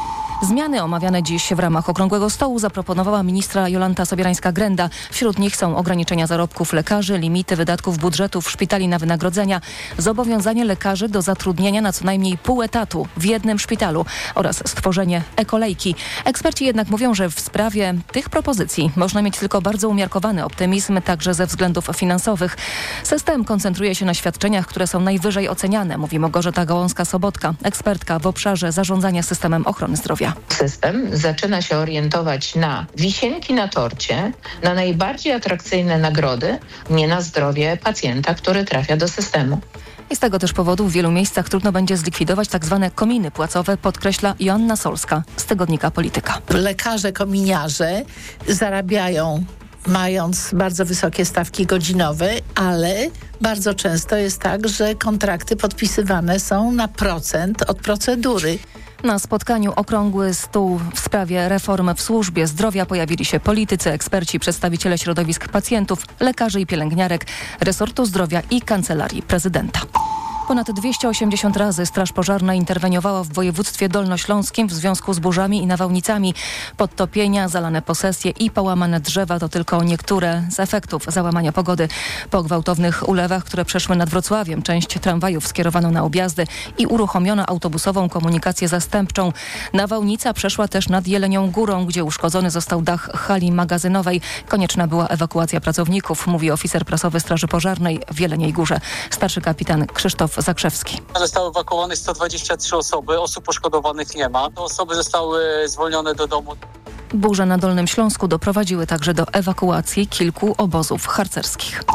Zmiany omawiane dziś w ramach Okrągłego Stołu zaproponowała ministra Jolanta Sobierańska-Grenda. Wśród nich są ograniczenia zarobków lekarzy, limity wydatków budżetów szpitali na wynagrodzenia, zobowiązanie lekarzy do zatrudnienia na co najmniej pół etatu w jednym szpitalu oraz stworzenie e-kolejki. Eksperci jednak mówią, że w sprawie tych propozycji można mieć tylko bardzo umiarkowany optymizm, także ze względów finansowych. System koncentruje się na świadczeniach, które są najwyżej oceniane, mówi Małgorzata Gałązka-Sobotka, ekspertka w obszarze zarządzania systemem ochrony zdrowia. System zaczyna się orientować na wisienki na torcie, na najbardziej atrakcyjne nagrody, nie na zdrowie pacjenta, który trafia do systemu. I z tego też powodu w wielu miejscach trudno będzie zlikwidować tak zwane kominy płacowe, podkreśla Joanna Solska z tygodnika Polityka. Lekarze kominiarze zarabiają mając bardzo wysokie stawki godzinowe, ale bardzo często jest tak, że kontrakty podpisywane są na procent od procedury. Na spotkaniu Okrągły Stół w sprawie reform w służbie zdrowia pojawili się politycy, eksperci, przedstawiciele środowisk pacjentów, lekarzy i pielęgniarek, resortu zdrowia i Kancelarii Prezydenta. Ponad 280 razy Straż Pożarna interweniowała w województwie dolnośląskim w związku z burzami i nawałnicami. Podtopienia, zalane posesje i połamane drzewa to tylko niektóre z efektów załamania pogody. Po gwałtownych ulewach, które przeszły nad Wrocławiem, część tramwajów skierowano na objazdy i uruchomiono autobusową komunikację zastępczą. Nawałnica przeszła też nad Jelenią Górą, gdzie uszkodzony został dach hali magazynowej. Konieczna była ewakuacja pracowników, mówi oficer prasowy Straży Pożarnej w Jeleniej Górze. Starszy kapitan Krzysztof Zakrzewski. Zostały ewakuowane 123 osoby, osób poszkodowanych nie ma. Te osoby zostały zwolnione do domu. Burze na Dolnym Śląsku doprowadziły także do ewakuacji kilku obozów harcerskich.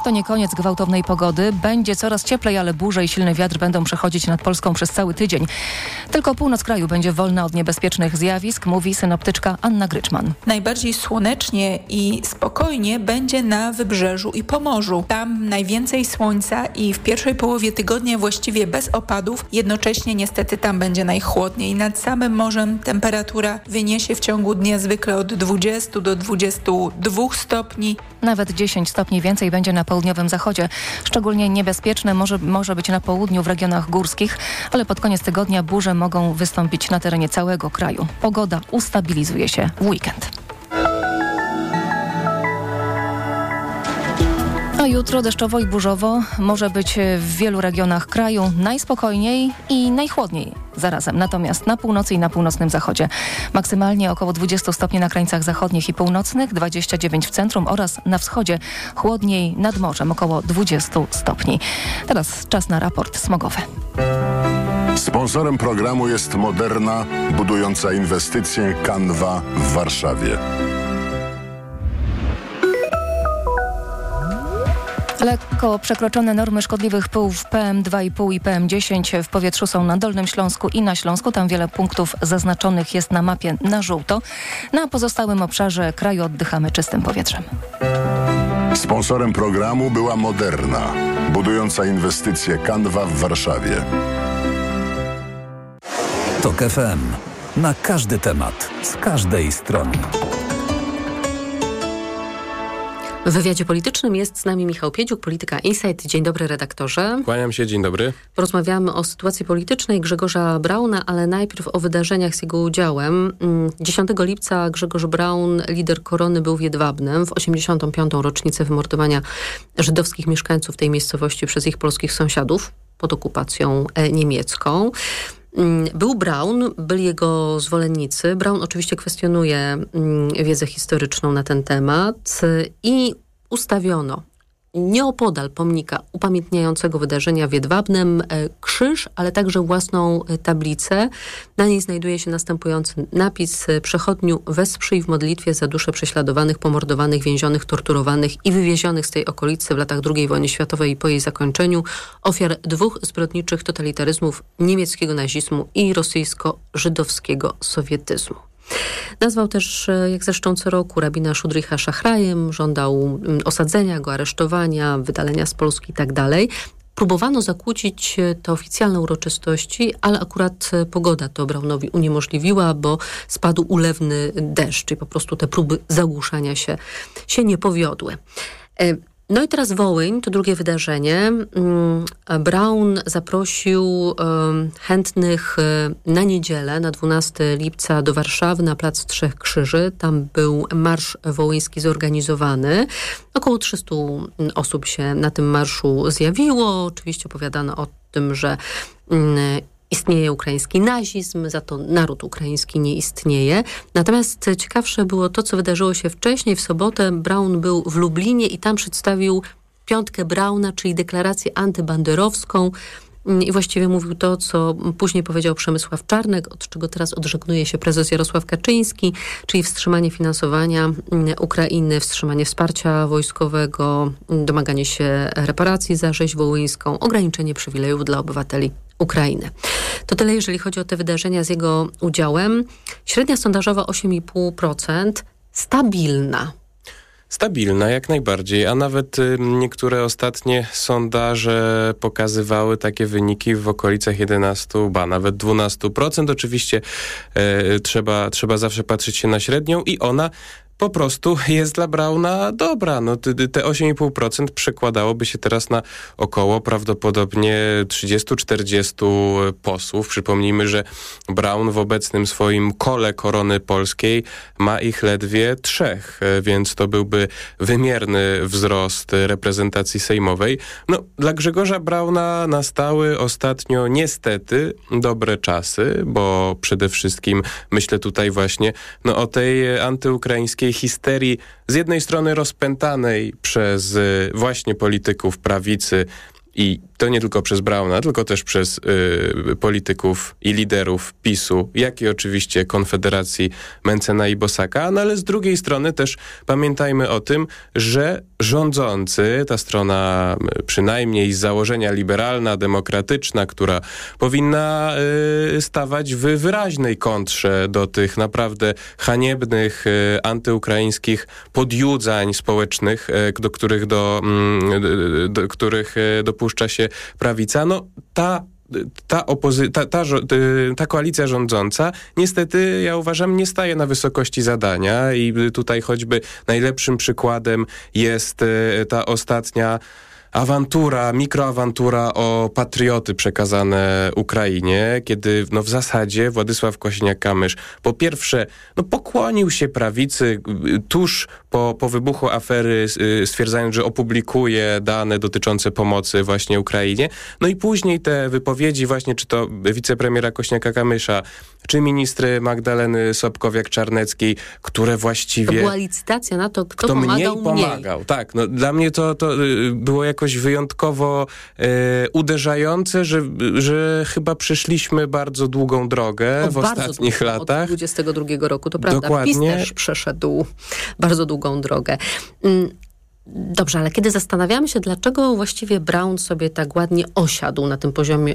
to nie koniec gwałtownej pogody. Będzie coraz cieplej, ale burze i silny wiatr będą przechodzić nad Polską przez cały tydzień. Tylko północ kraju będzie wolna od niebezpiecznych zjawisk, mówi synoptyczka Anna Gryczman. Najbardziej słonecznie i spokojnie będzie na Wybrzeżu i Pomorzu. Tam najwięcej słońca i w pierwszej połowie tygodnia właściwie bez opadów. Jednocześnie niestety tam będzie najchłodniej. Nad samym morzem temperatura wyniesie w ciągu dnia zwykle od 20 do 22 stopni. Nawet 10 stopni więcej będzie na południowym zachodzie. Szczególnie niebezpieczne może być na południu w regionach górskich, ale pod koniec tygodnia burze mogą wystąpić na terenie całego kraju. Pogoda ustabilizuje się w weekend. A jutro deszczowo i burzowo może być w wielu regionach kraju najspokojniej i najchłodniej zarazem. Natomiast na północy i na północnym zachodzie maksymalnie około 20 stopni na krańcach zachodnich i północnych, 29 w centrum oraz na wschodzie, chłodniej nad morzem około 20 stopni. Teraz czas na raport smogowy. Sponsorem programu jest Moderna, budująca inwestycje Canva w Warszawie. Lekko przekroczone normy szkodliwych pyłów PM2,5 i PM10 w powietrzu są na Dolnym Śląsku i na Śląsku. Tam wiele punktów zaznaczonych jest na mapie na żółto. Na pozostałym obszarze kraju oddychamy czystym powietrzem. Sponsorem programu była Moderna, budująca inwestycje Canva w Warszawie. TOK FM. Na każdy temat, z każdej strony. W wywiadzie politycznym jest z nami Michał Piedziuk, Polityka Insight. Dzień dobry, redaktorze. Kłaniam się, dzień dobry. Porozmawiamy o sytuacji politycznej Grzegorza Brauna, ale najpierw o wydarzeniach z jego udziałem. 10 lipca Grzegorz Braun, lider Korony, był w Jedwabnem w 85. rocznicę wymordowania żydowskich mieszkańców tej miejscowości przez ich polskich sąsiadów pod okupacją niemiecką. Był Braun, byli jego zwolennicy. Braun oczywiście kwestionuje wiedzę historyczną na ten temat i ustawiono nieopodal pomnika upamiętniającego wydarzenia w Jedwabnem krzyż, ale także własną tablicę. Na niej znajduje się następujący napis: Przechodniu, wesprzyj w modlitwie za dusze prześladowanych, pomordowanych, więzionych, torturowanych i wywiezionych z tej okolicy w latach II wojny światowej i po jej zakończeniu ofiar dwóch zbrodniczych totalitaryzmów: niemieckiego nazizmu i rosyjsko-żydowskiego sowietyzmu. Nazwał też, jak zresztą co roku, rabina Szudricha szachrajem, żądał osadzenia go, aresztowania, wydalenia z Polski itd. Próbowano zakłócić te oficjalne uroczystości, ale akurat pogoda to Braunowi uniemożliwiła, bo spadł ulewny deszcz i po prostu te próby zagłuszania się nie powiodły. No i teraz Wołyń, to drugie wydarzenie. Braun zaprosił chętnych na niedzielę, na 12 lipca do Warszawy, na Plac Trzech Krzyży. Tam był marsz wołyński zorganizowany. Około 300 osób się na tym marszu zjawiło. Oczywiście opowiadano o tym, że istnieje ukraiński nazizm, za to naród ukraiński nie istnieje. Natomiast ciekawsze było to, co wydarzyło się wcześniej. W sobotę Braun był w Lublinie i tam przedstawił piątkę Brauna, czyli deklarację antybanderowską. I właściwie mówił to, co później powiedział Przemysław Czarnek, od czego teraz odżegnuje się prezes Jarosław Kaczyński, czyli wstrzymanie finansowania Ukrainy, wstrzymanie wsparcia wojskowego, domaganie się reparacji za rzeź wołyńską, ograniczenie przywilejów dla obywateli Ukrainy. To tyle, jeżeli chodzi o te wydarzenia z jego udziałem. Średnia sondażowa 8,5%, stabilna. Stabilna, jak najbardziej, a nawet niektóre ostatnie sondaże pokazywały takie wyniki w okolicach 11, nawet 12%. Oczywiście trzeba zawsze patrzeć się na średnią i ona po prostu jest dla Brauna dobra. No, te 8,5% przekładałoby się teraz na około prawdopodobnie 30-40 posłów. Przypomnijmy, że Braun w obecnym swoim kole Korony Polskiej ma ich ledwie 3, więc to byłby wymierny wzrost reprezentacji sejmowej. No, dla Grzegorza Brauna nastały ostatnio niestety dobre czasy, bo przede wszystkim myślę tutaj właśnie o tej antyukraińskiej histerii, z jednej strony rozpętanej przez właśnie polityków prawicy i to nie tylko przez Brauna, tylko też przez polityków i liderów PiS-u, jak i oczywiście Konfederacji Mentzena i Bosaka, no ale z drugiej strony też pamiętajmy o tym, że rządzący, ta strona przynajmniej z założenia liberalna, demokratyczna, która powinna stawać w wyraźnej kontrze do tych naprawdę haniebnych, antyukraińskich podjudzań społecznych, do których dopuszcza się prawica, no ta koalicja rządząca niestety, ja uważam, nie staje na wysokości zadania i tutaj choćby najlepszym przykładem jest ta ostatnia mikroawantura o patrioty przekazane Ukrainie, kiedy w zasadzie Władysław Kosiniak-Kamysz po pierwsze pokłonił się prawicy tuż po wybuchu afery, stwierdzając, że opublikuje dane dotyczące pomocy właśnie Ukrainie. No i później te wypowiedzi właśnie, czy to wicepremiera Kośniaka-Kamysza, czy ministry Magdaleny Sobkowiak-Czarneckiej, które właściwie... To była licytacja na to, kto pomagał. Tak, dla mnie to było jakoś wyjątkowo uderzające, że chyba przeszliśmy bardzo długą drogę w ostatnich latach. Od 22 roku, to prawda. Dokładnie. PiS też przeszedł bardzo długą drogę. Dobrze, ale kiedy zastanawiamy się, dlaczego właściwie Braun sobie tak ładnie osiadł na tym poziomie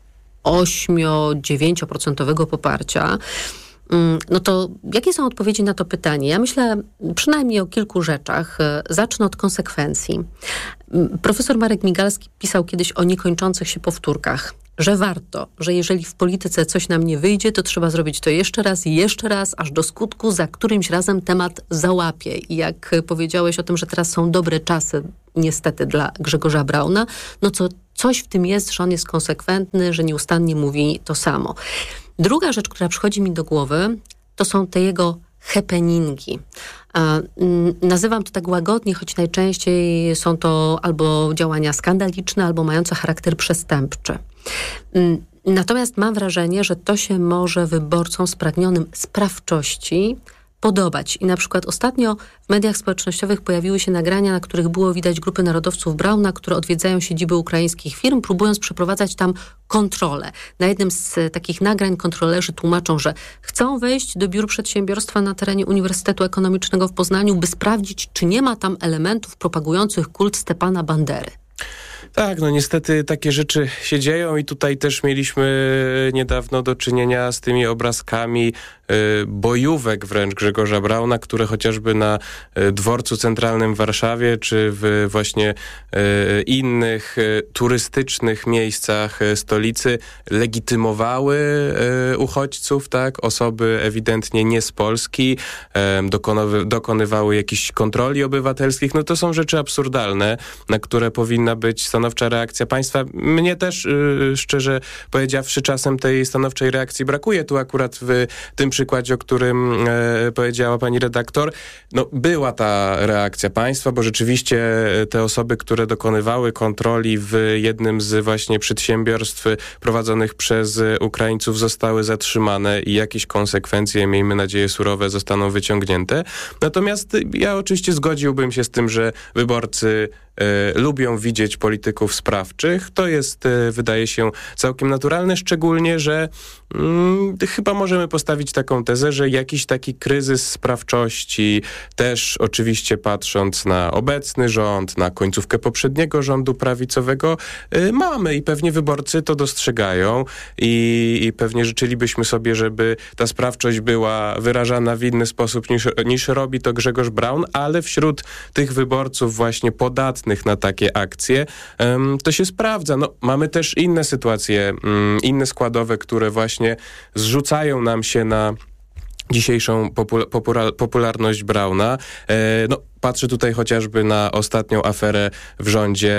8-9% poparcia, no to jakie są odpowiedzi na to pytanie? Ja myślę przynajmniej o kilku rzeczach. Zacznę od konsekwencji. Profesor Marek Migalski pisał kiedyś o niekończących się powtórkach, że warto, że jeżeli w polityce coś nam nie wyjdzie, to trzeba zrobić to jeszcze raz, aż do skutku, za którymś razem temat załapie. I jak powiedziałeś o tym, że teraz są dobre czasy, niestety, dla Grzegorza Brauna, no to coś w tym jest, że on jest konsekwentny, że nieustannie mówi to samo. Druga rzecz, która przychodzi mi do głowy, to są te jego happeningi. Nazywam to tak łagodnie, choć najczęściej są to albo działania skandaliczne, albo mające charakter przestępczy. Natomiast mam wrażenie, że to się może wyborcom spragnionym sprawczości podobać. I na przykład ostatnio w mediach społecznościowych pojawiły się nagrania, na których było widać grupy narodowców Brauna, które odwiedzają siedziby ukraińskich firm, próbując przeprowadzać tam kontrolę. Na jednym z takich nagrań kontrolerzy tłumaczą, że chcą wejść do biur przedsiębiorstwa na terenie Uniwersytetu Ekonomicznego w Poznaniu, by sprawdzić, czy nie ma tam elementów propagujących kult Stepana Bandery. Tak, niestety takie rzeczy się dzieją i tutaj też mieliśmy niedawno do czynienia z tymi obrazkami bojówek wręcz Grzegorza Brauna, które chociażby na dworcu centralnym w Warszawie, czy w właśnie innych turystycznych miejscach stolicy legitymowały uchodźców, tak? Osoby ewidentnie nie z Polski, dokonywały jakichś kontroli obywatelskich. To są rzeczy absurdalne, na które powinna być stanowcza reakcja państwa. Mnie też, szczerze powiedziawszy, czasem tej stanowczej reakcji brakuje. Tu akurat w tym przykładzie, o którym powiedziała pani redaktor, była ta reakcja państwa, bo rzeczywiście te osoby, które dokonywały kontroli w jednym z właśnie przedsiębiorstw prowadzonych przez Ukraińców, zostały zatrzymane i jakieś konsekwencje, miejmy nadzieję surowe, zostaną wyciągnięte. Natomiast ja oczywiście zgodziłbym się z tym, że wyborcy lubią widzieć polityków sprawczych. To jest, wydaje się, całkiem naturalne, szczególnie, że chyba możemy postawić taką tezę, że jakiś taki kryzys sprawczości, też oczywiście patrząc na obecny rząd, na końcówkę poprzedniego rządu prawicowego, mamy i pewnie wyborcy to dostrzegają i pewnie życzylibyśmy sobie, żeby ta sprawczość była wyrażana w inny sposób niż robi to Grzegorz Braun, ale wśród tych wyborców właśnie podatnych na takie akcje, to się sprawdza. Mamy też inne sytuacje, inne składowe, które właśnie zrzucają nam się na dzisiejszą popularność Brauna. Patrzę tutaj chociażby na ostatnią aferę w rządzie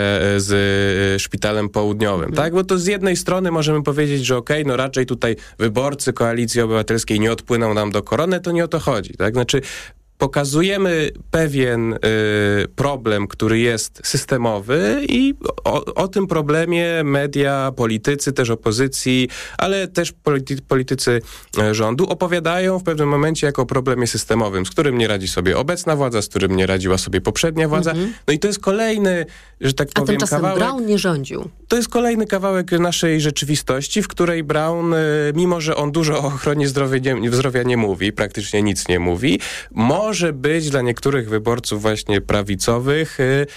z Szpitalem Południowym, tak? Bo to z jednej strony możemy powiedzieć, że raczej tutaj wyborcy Koalicji Obywatelskiej nie odpłyną nam do korony, to nie o to chodzi, tak? Znaczy, pokazujemy pewien problem, który jest systemowy i o tym problemie media, politycy, też opozycji, ale też politycy rządu opowiadają w pewnym momencie jako o problemie systemowym, z którym nie radzi sobie obecna władza, z którym nie radziła sobie poprzednia władza. No i to jest kolejny, że tak powiem, tymczasem kawałek. Braun nie rządził. To jest kolejny kawałek naszej rzeczywistości, w której Braun, mimo że on dużo o ochronie zdrowia nie mówi, praktycznie nic nie mówi, może być dla niektórych wyborców właśnie prawicowych,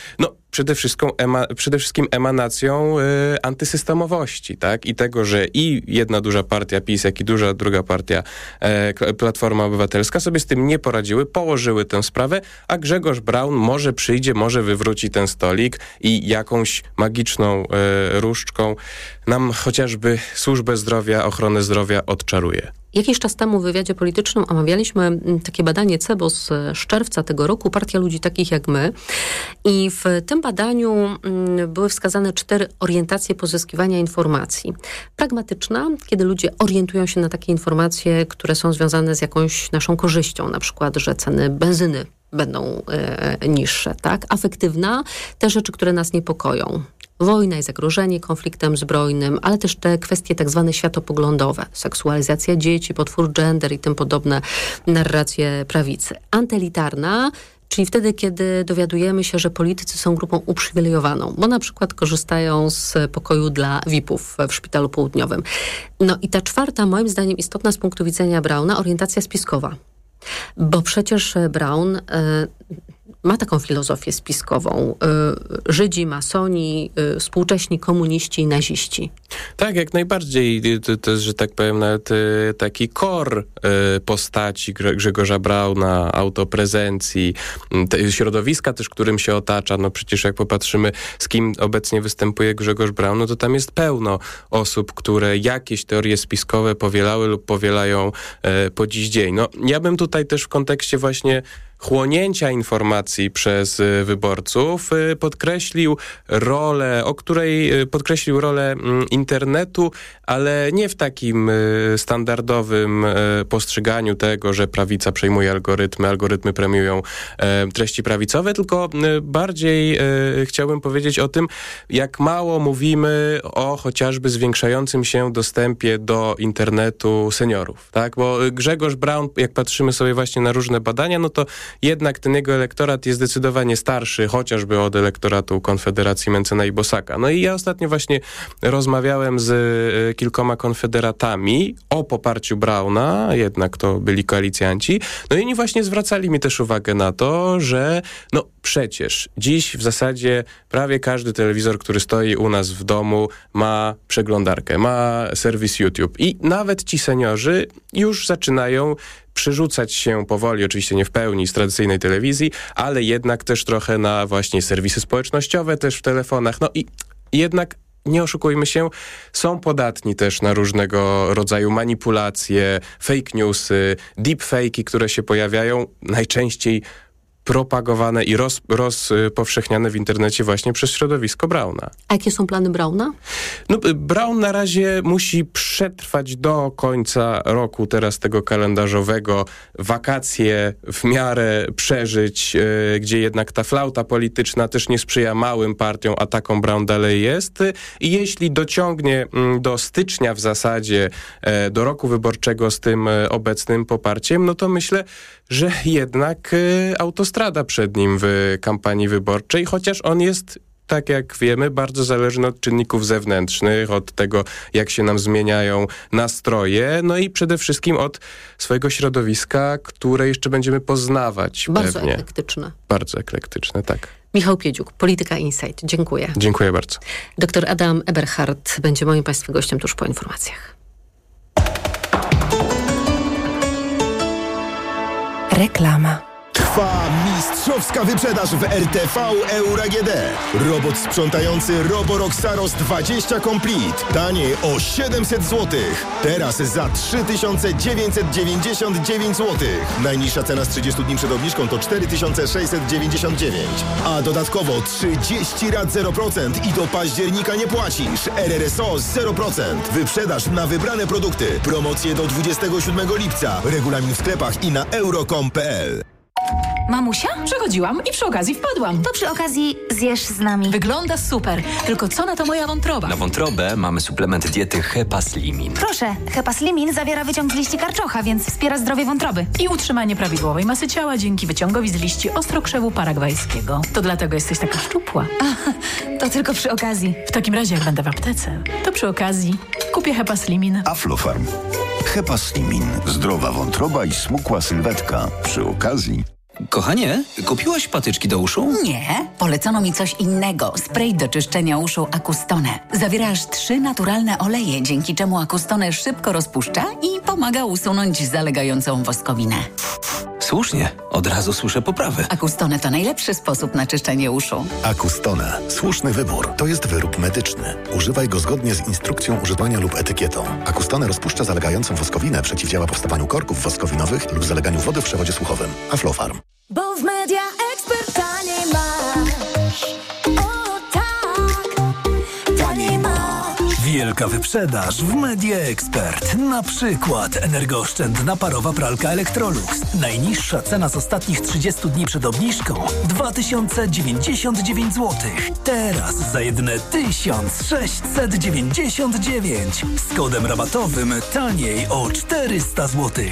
przede wszystkim emanacją antysystemowości, tak? I tego, że i jedna duża partia PiS, jak i druga partia Platforma Obywatelska sobie z tym nie poradziły, położyły tę sprawę, a Grzegorz Braun może przyjdzie, może wywróci ten stolik i jakąś magiczną różdżką nam chociażby służbę zdrowia, ochronę zdrowia odczaruje. Jakiś czas temu w wywiadzie politycznym omawialiśmy takie badanie CEBO z czerwca tego roku, Partia Ludzi Takich jak My. I w tym badaniu były wskazane 4 orientacje pozyskiwania informacji. Pragmatyczna, kiedy ludzie orientują się na takie informacje, które są związane z jakąś naszą korzyścią, na przykład, że ceny benzyny będą niższe, tak? Afektywna, te rzeczy, które nas niepokoją. Wojna i zagrożenie konfliktem zbrojnym, ale też te kwestie tak zwane światopoglądowe, seksualizacja dzieci, potwór gender i tym podobne narracje prawicy. Antyelitarna, czyli wtedy, kiedy dowiadujemy się, że politycy są grupą uprzywilejowaną, bo na przykład korzystają z pokoju dla VIP-ów w Szpitalu Południowym. No i ta 4, moim zdaniem istotna z punktu widzenia Brauna, orientacja spiskowa. Bo przecież Braun ma taką filozofię spiskową. Żydzi, masoni, współcześni komuniści i naziści. Tak, jak najbardziej. To jest, że tak powiem, nawet taki core postaci Grzegorza Brauna, autoprezencji, środowiska też, którym się otacza. No przecież jak popatrzymy, z kim obecnie występuje Grzegorz Braun, no to tam jest pełno osób, które jakieś teorie spiskowe powielały lub powielają po dziś dzień. No ja bym tutaj też w kontekście właśnie chłonięcia informacji przez wyborców podkreślił rolę internetu, ale nie w takim standardowym postrzeganiu tego, że prawica przejmuje algorytmy premiują treści prawicowe, tylko bardziej chciałbym powiedzieć o tym, jak mało mówimy o chociażby zwiększającym się dostępie do internetu seniorów, tak? Bo Grzegorz Braun, jak patrzymy sobie właśnie na różne badania, no to jednak ten jego elektorat jest zdecydowanie starszy, chociażby od elektoratu Konfederacji Mencena i Bosaka. No i ja ostatnio właśnie rozmawiałem z kilkoma konfederatami o poparciu Brauna, jednak to byli koalicjanci, no i oni właśnie zwracali mi też uwagę na to, że no przecież dziś w zasadzie prawie każdy telewizor, który stoi u nas w domu, ma przeglądarkę, ma serwis YouTube i nawet ci seniorzy już zaczynają przerzucać się powoli, oczywiście nie w pełni z tradycyjnej telewizji, ale jednak też trochę na właśnie serwisy społecznościowe, też w telefonach. No i jednak nie oszukujmy się, są podatni też na różnego rodzaju manipulacje, fake newsy, deepfake'i, które się pojawiają najczęściej propagowane i rozpowszechniane w internecie właśnie przez środowisko Brauna. A jakie są plany Brauna? No, Braun na razie musi przetrwać do końca roku teraz tego kalendarzowego, wakacje w miarę przeżyć, gdzie jednak ta flauta polityczna też nie sprzyja małym partiom, a taką Braun dalej jest. I jeśli dociągnie do stycznia w zasadzie, do roku wyborczego z tym obecnym poparciem, no to myślę, że jednak autostrada przed nim w kampanii wyborczej, chociaż on jest, tak jak wiemy, bardzo zależny od czynników zewnętrznych, od tego, jak się nam zmieniają nastroje, no i przede wszystkim od swojego środowiska, które jeszcze będziemy poznawać. Bardzo pewnie. eklektyczne. Bardzo eklektyczne, tak. Michał Piedziuk, Polityka Insight. Dziękuję. Dziękuję bardzo. Dr Adam Eberhard będzie moim Państwa gościem tuż po informacjach. Reklama. Trwa mistrzowska wyprzedaż w RTV Euro AGD. Robot sprzątający Roborock Saros 20 Complete. Taniej o 700 zł. Teraz za 3999 zł. Najniższa cena z 30 dni przed obniżką to 4699. A dodatkowo 30 rat 0% i do października nie płacisz. RRSO 0%. Wyprzedaż na wybrane produkty. Promocje do 27 lipca. Regulamin w sklepach i na euro.com.pl. Mamusia? Przechodziłam i przy okazji wpadłam. To przy okazji zjesz z nami. Wygląda super. Tylko co na to moja wątroba? Na wątrobę mamy suplement diety Hepaslimin. Proszę, Hepaslimin zawiera wyciąg z liści karczocha, więc wspiera zdrowie wątroby. I utrzymanie prawidłowej masy ciała dzięki wyciągowi z liści ostrokrzewu paragwajskiego. To dlatego jesteś taka szczupła. To tylko przy okazji. W takim razie, jak będę w aptece, to przy okazji kupię Hepaslimin. Aflofarm. Hepaslimin. Zdrowa wątroba i smukła sylwetka. Przy okazji. Kochanie, kupiłaś patyczki do uszu? Nie, polecono mi coś innego. Spray do czyszczenia uszu Acustone. Zawiera aż 3 naturalne oleje, dzięki czemu Acustone szybko rozpuszcza i pomaga usunąć zalegającą woskowinę. Słusznie, od razu słyszę poprawę. Acustone to najlepszy sposób na czyszczenie uszu. Acustone. Słuszny wybór. To jest wyrób medyczny. Używaj go zgodnie z instrukcją używania lub etykietą. Acustone rozpuszcza zalegającą woskowinę, przeciwdziała powstawaniu korków woskowinowych lub zaleganiu wody w przewodzie słuchowym. Aflofarm. Bo w Media Expert taniej masz. O tak, taniej masz. Wielka wyprzedaż w Media Expert. Na przykład energooszczędna parowa pralka Electrolux. Najniższa cena z ostatnich 30 dni przed obniżką 2099 zł. Teraz za jedyne 1699. Z kodem rabatowym taniej o 400 zł.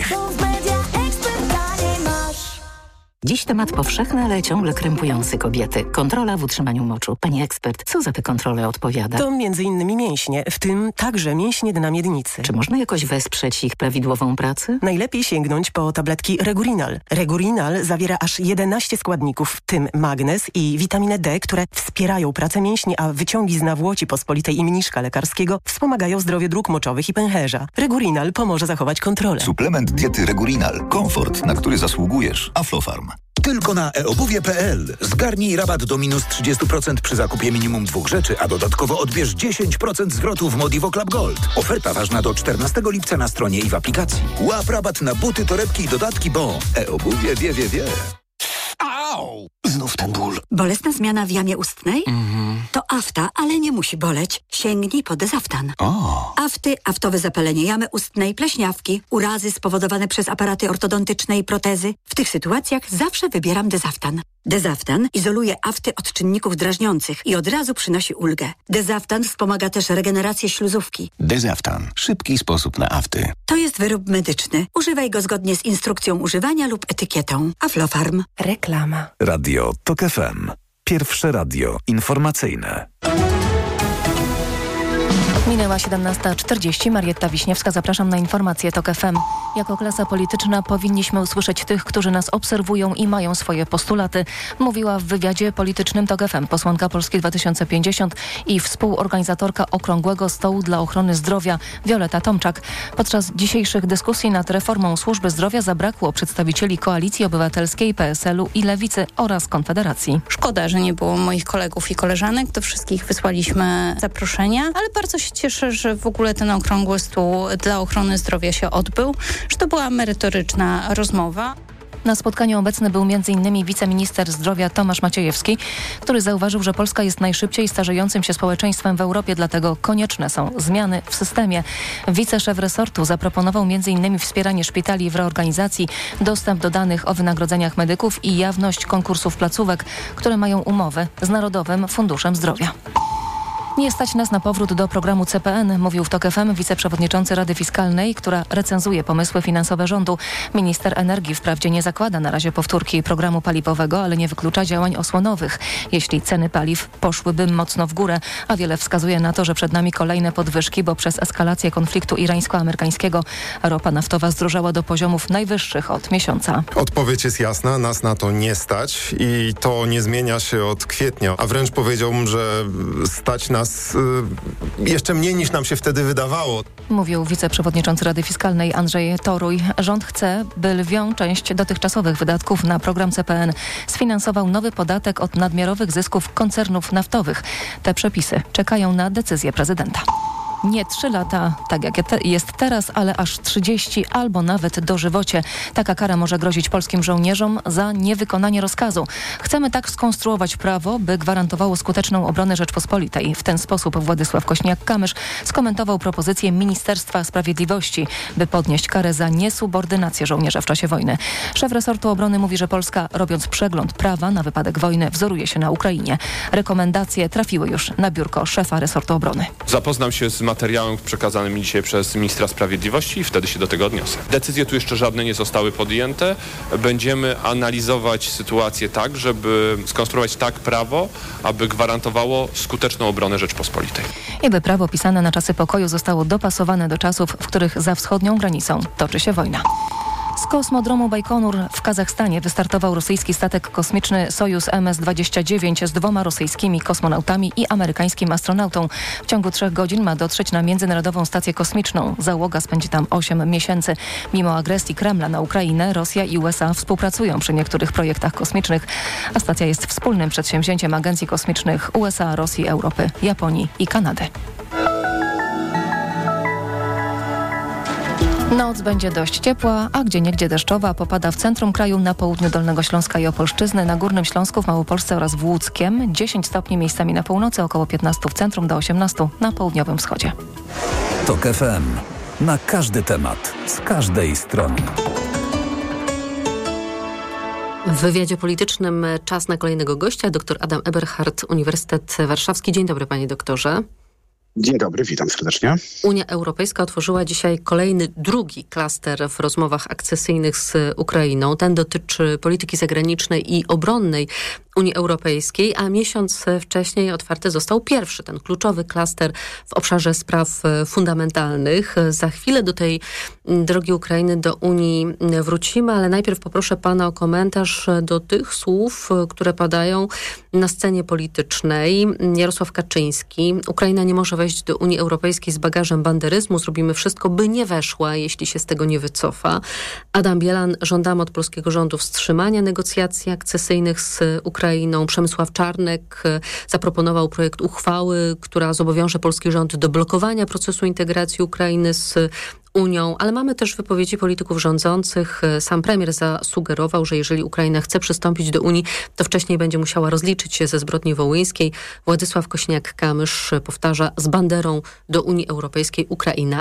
Dziś temat powszechny, ale ciągle krępujący kobiety. Kontrola w utrzymaniu moczu. Pani ekspert, co za tę kontrolę odpowiada? To m.in. mięśnie, w tym także mięśnie dna miednicy. Czy można jakoś wesprzeć ich prawidłową pracę? Najlepiej sięgnąć po tabletki Regurinal. Regurinal zawiera aż 11 składników, w tym magnez i witaminę D, które wspierają pracę mięśni, a wyciągi z nawłoci pospolitej i mniszka lekarskiego wspomagają zdrowie dróg moczowych i pęcherza. Regurinal pomoże zachować kontrolę. Suplement diety Regurinal. Komfort, na który zasługujesz. Aflofarm. Tylko na eobuwie.pl. Zgarnij rabat do minus 30% przy zakupie minimum 2 rzeczy, a dodatkowo odbierz 10% zwrotu w Modivo Club Gold. Oferta ważna do 14 lipca na stronie i w aplikacji. Łap rabat na buty, torebki i dodatki, bo eobuwie wie. Au! Znów ten ból. Bolesna zmiana w jamie ustnej? To afta, ale nie musi boleć. Sięgnij po Dezaftan. Afty, aftowe zapalenie jamy ustnej, pleśniawki, urazy spowodowane przez aparaty ortodontyczne i protezy. W tych sytuacjach zawsze wybieram Dezaftan. Dezaftan izoluje afty od czynników drażniących i od razu przynosi ulgę. Dezaftan wspomaga też regenerację śluzówki. Dezaftan. Szybki sposób na afty. To jest wyrób medyczny. Używaj go zgodnie z instrukcją używania lub etykietą. Aflofarm. Reklama. Radio TOK FM. Pierwsze radio informacyjne. Minęła 17:40. Marietta Wiśniewska, zapraszam na informacje TOK FM. Jako klasa polityczna powinniśmy usłyszeć tych, którzy nas obserwują i mają swoje postulaty, mówiła w wywiadzie politycznym TOK FM posłanka Polski 2050 i współorganizatorka Okrągłego Stołu dla Ochrony Zdrowia Wioleta Tomczak. Podczas dzisiejszych dyskusji nad reformą służby zdrowia zabrakło przedstawicieli Koalicji Obywatelskiej, PSL-u i Lewicy oraz Konfederacji. Szkoda, że nie było moich kolegów i koleżanek. Do wszystkich wysłaliśmy zaproszenia, ale bardzo się cieszę, że w ogóle ten Okrągły Stół dla Ochrony Zdrowia się odbył, że to była merytoryczna rozmowa. Na spotkaniu obecny był m.in. wiceminister zdrowia Tomasz Maciejewski, który zauważył, że Polska jest najszybciej starzejącym się społeczeństwem w Europie, dlatego konieczne są zmiany w systemie. Wiceszef resortu zaproponował m.in. wspieranie szpitali w reorganizacji, dostęp do danych o wynagrodzeniach medyków i jawność konkursów placówek, które mają umowy z Narodowym Funduszem Zdrowia. Nie stać nas na powrót do programu CPN, mówił w TOK FM wiceprzewodniczący Rady Fiskalnej, która recenzuje pomysły finansowe rządu. Minister energii wprawdzie nie zakłada na razie powtórki programu paliwowego, ale nie wyklucza działań osłonowych, jeśli ceny paliw poszłyby mocno w górę, a wiele wskazuje na to, że przed nami kolejne podwyżki, bo przez eskalację konfliktu irańsko-amerykańskiego ropa naftowa zdrożała do poziomów najwyższych od miesiąca. Odpowiedź jest jasna, nas na to nie stać i to nie zmienia się od kwietnia, a wręcz powiedziałbym, że stać nas jeszcze mniej niż nam się wtedy wydawało. Mówił wiceprzewodniczący Rady Fiskalnej Andrzej Toruj. Rząd chce, by lwią część dotychczasowych wydatków na program CPN sfinansował nowy podatek od nadmiarowych zysków koncernów naftowych. Te przepisy czekają na decyzję prezydenta. Nie 3 lata, tak jak jest teraz, ale aż 30 albo nawet dożywocie. Taka kara może grozić polskim żołnierzom za niewykonanie rozkazu. Chcemy tak skonstruować prawo, by gwarantowało skuteczną obronę Rzeczpospolitej. W ten sposób Władysław Kosiniak-Kamysz skomentował propozycję Ministerstwa Sprawiedliwości, by podnieść karę za niesubordynację żołnierza w czasie wojny. Szef resortu obrony mówi, że Polska, robiąc przegląd prawa na wypadek wojny, wzoruje się na Ukrainie. Rekomendacje trafiły już na biurko szefa resortu obrony. Zapoznam się z materiałem przekazanym mi dzisiaj przez ministra sprawiedliwości i wtedy się do tego odniosę. Decyzje tu jeszcze żadne nie zostały podjęte. Będziemy analizować sytuację tak, żeby skonstruować tak prawo, aby gwarantowało skuteczną obronę Rzeczpospolitej. I by prawo pisane na czasy pokoju zostało dopasowane do czasów, w których za wschodnią granicą toczy się wojna. Z kosmodromu Bajkonur w Kazachstanie wystartował rosyjski statek kosmiczny Sojuz MS-29 z 2 rosyjskimi kosmonautami i amerykańskim astronautą. W ciągu 3 godzin ma dotrzeć na Międzynarodową Stację Kosmiczną. Załoga spędzi tam 8 miesięcy. Mimo agresji Kremla na Ukrainę, Rosja i USA współpracują przy niektórych projektach kosmicznych, a stacja jest wspólnym przedsięwzięciem agencji kosmicznych USA, Rosji, Europy, Japonii i Kanady. Noc będzie dość ciepła, a gdzieniegdzie deszczowa. Popada w centrum kraju, na południu Dolnego Śląska i Opolszczyzny, na Górnym Śląsku, w Małopolsce oraz w Łódzkiem. 10 stopni miejscami na północy, około 15 w centrum, do 18 na południowym wschodzie. TOK FM. Na każdy temat, z każdej strony. W wywiadzie politycznym czas na kolejnego gościa, dr Adam Eberhard, Uniwersytet Warszawski. Dzień dobry, panie doktorze. Dzień dobry, witam serdecznie. Unia Europejska otworzyła dzisiaj kolejny, drugi klaster w rozmowach akcesyjnych z Ukrainą. Ten dotyczy polityki zagranicznej i obronnej Unii Europejskiej, a miesiąc wcześniej otwarty został pierwszy, ten kluczowy klaster w obszarze spraw fundamentalnych. Za chwilę do tej drogi Ukrainy do Unii wrócimy, ale najpierw poproszę pana o komentarz do tych słów, które padają na scenie politycznej. Jarosław Kaczyński: Ukraina nie może wejść do Unii Europejskiej z bagażem banderyzmu. Zrobimy wszystko, by nie weszła, jeśli się z tego nie wycofa. Adam Bielan: żądamy od polskiego rządu wstrzymania negocjacji akcesyjnych z Ukrainą. Przemysław Czarnek zaproponował projekt uchwały, która zobowiąże polski rząd do blokowania procesu integracji Ukrainy z Unią, ale mamy też wypowiedzi polityków rządzących. Sam premier zasugerował, że jeżeli Ukraina chce przystąpić do Unii, to wcześniej będzie musiała rozliczyć się ze zbrodni wołyńskiej. Władysław Kosiniak-Kamysz powtarza: z banderą do Unii Europejskiej Ukraina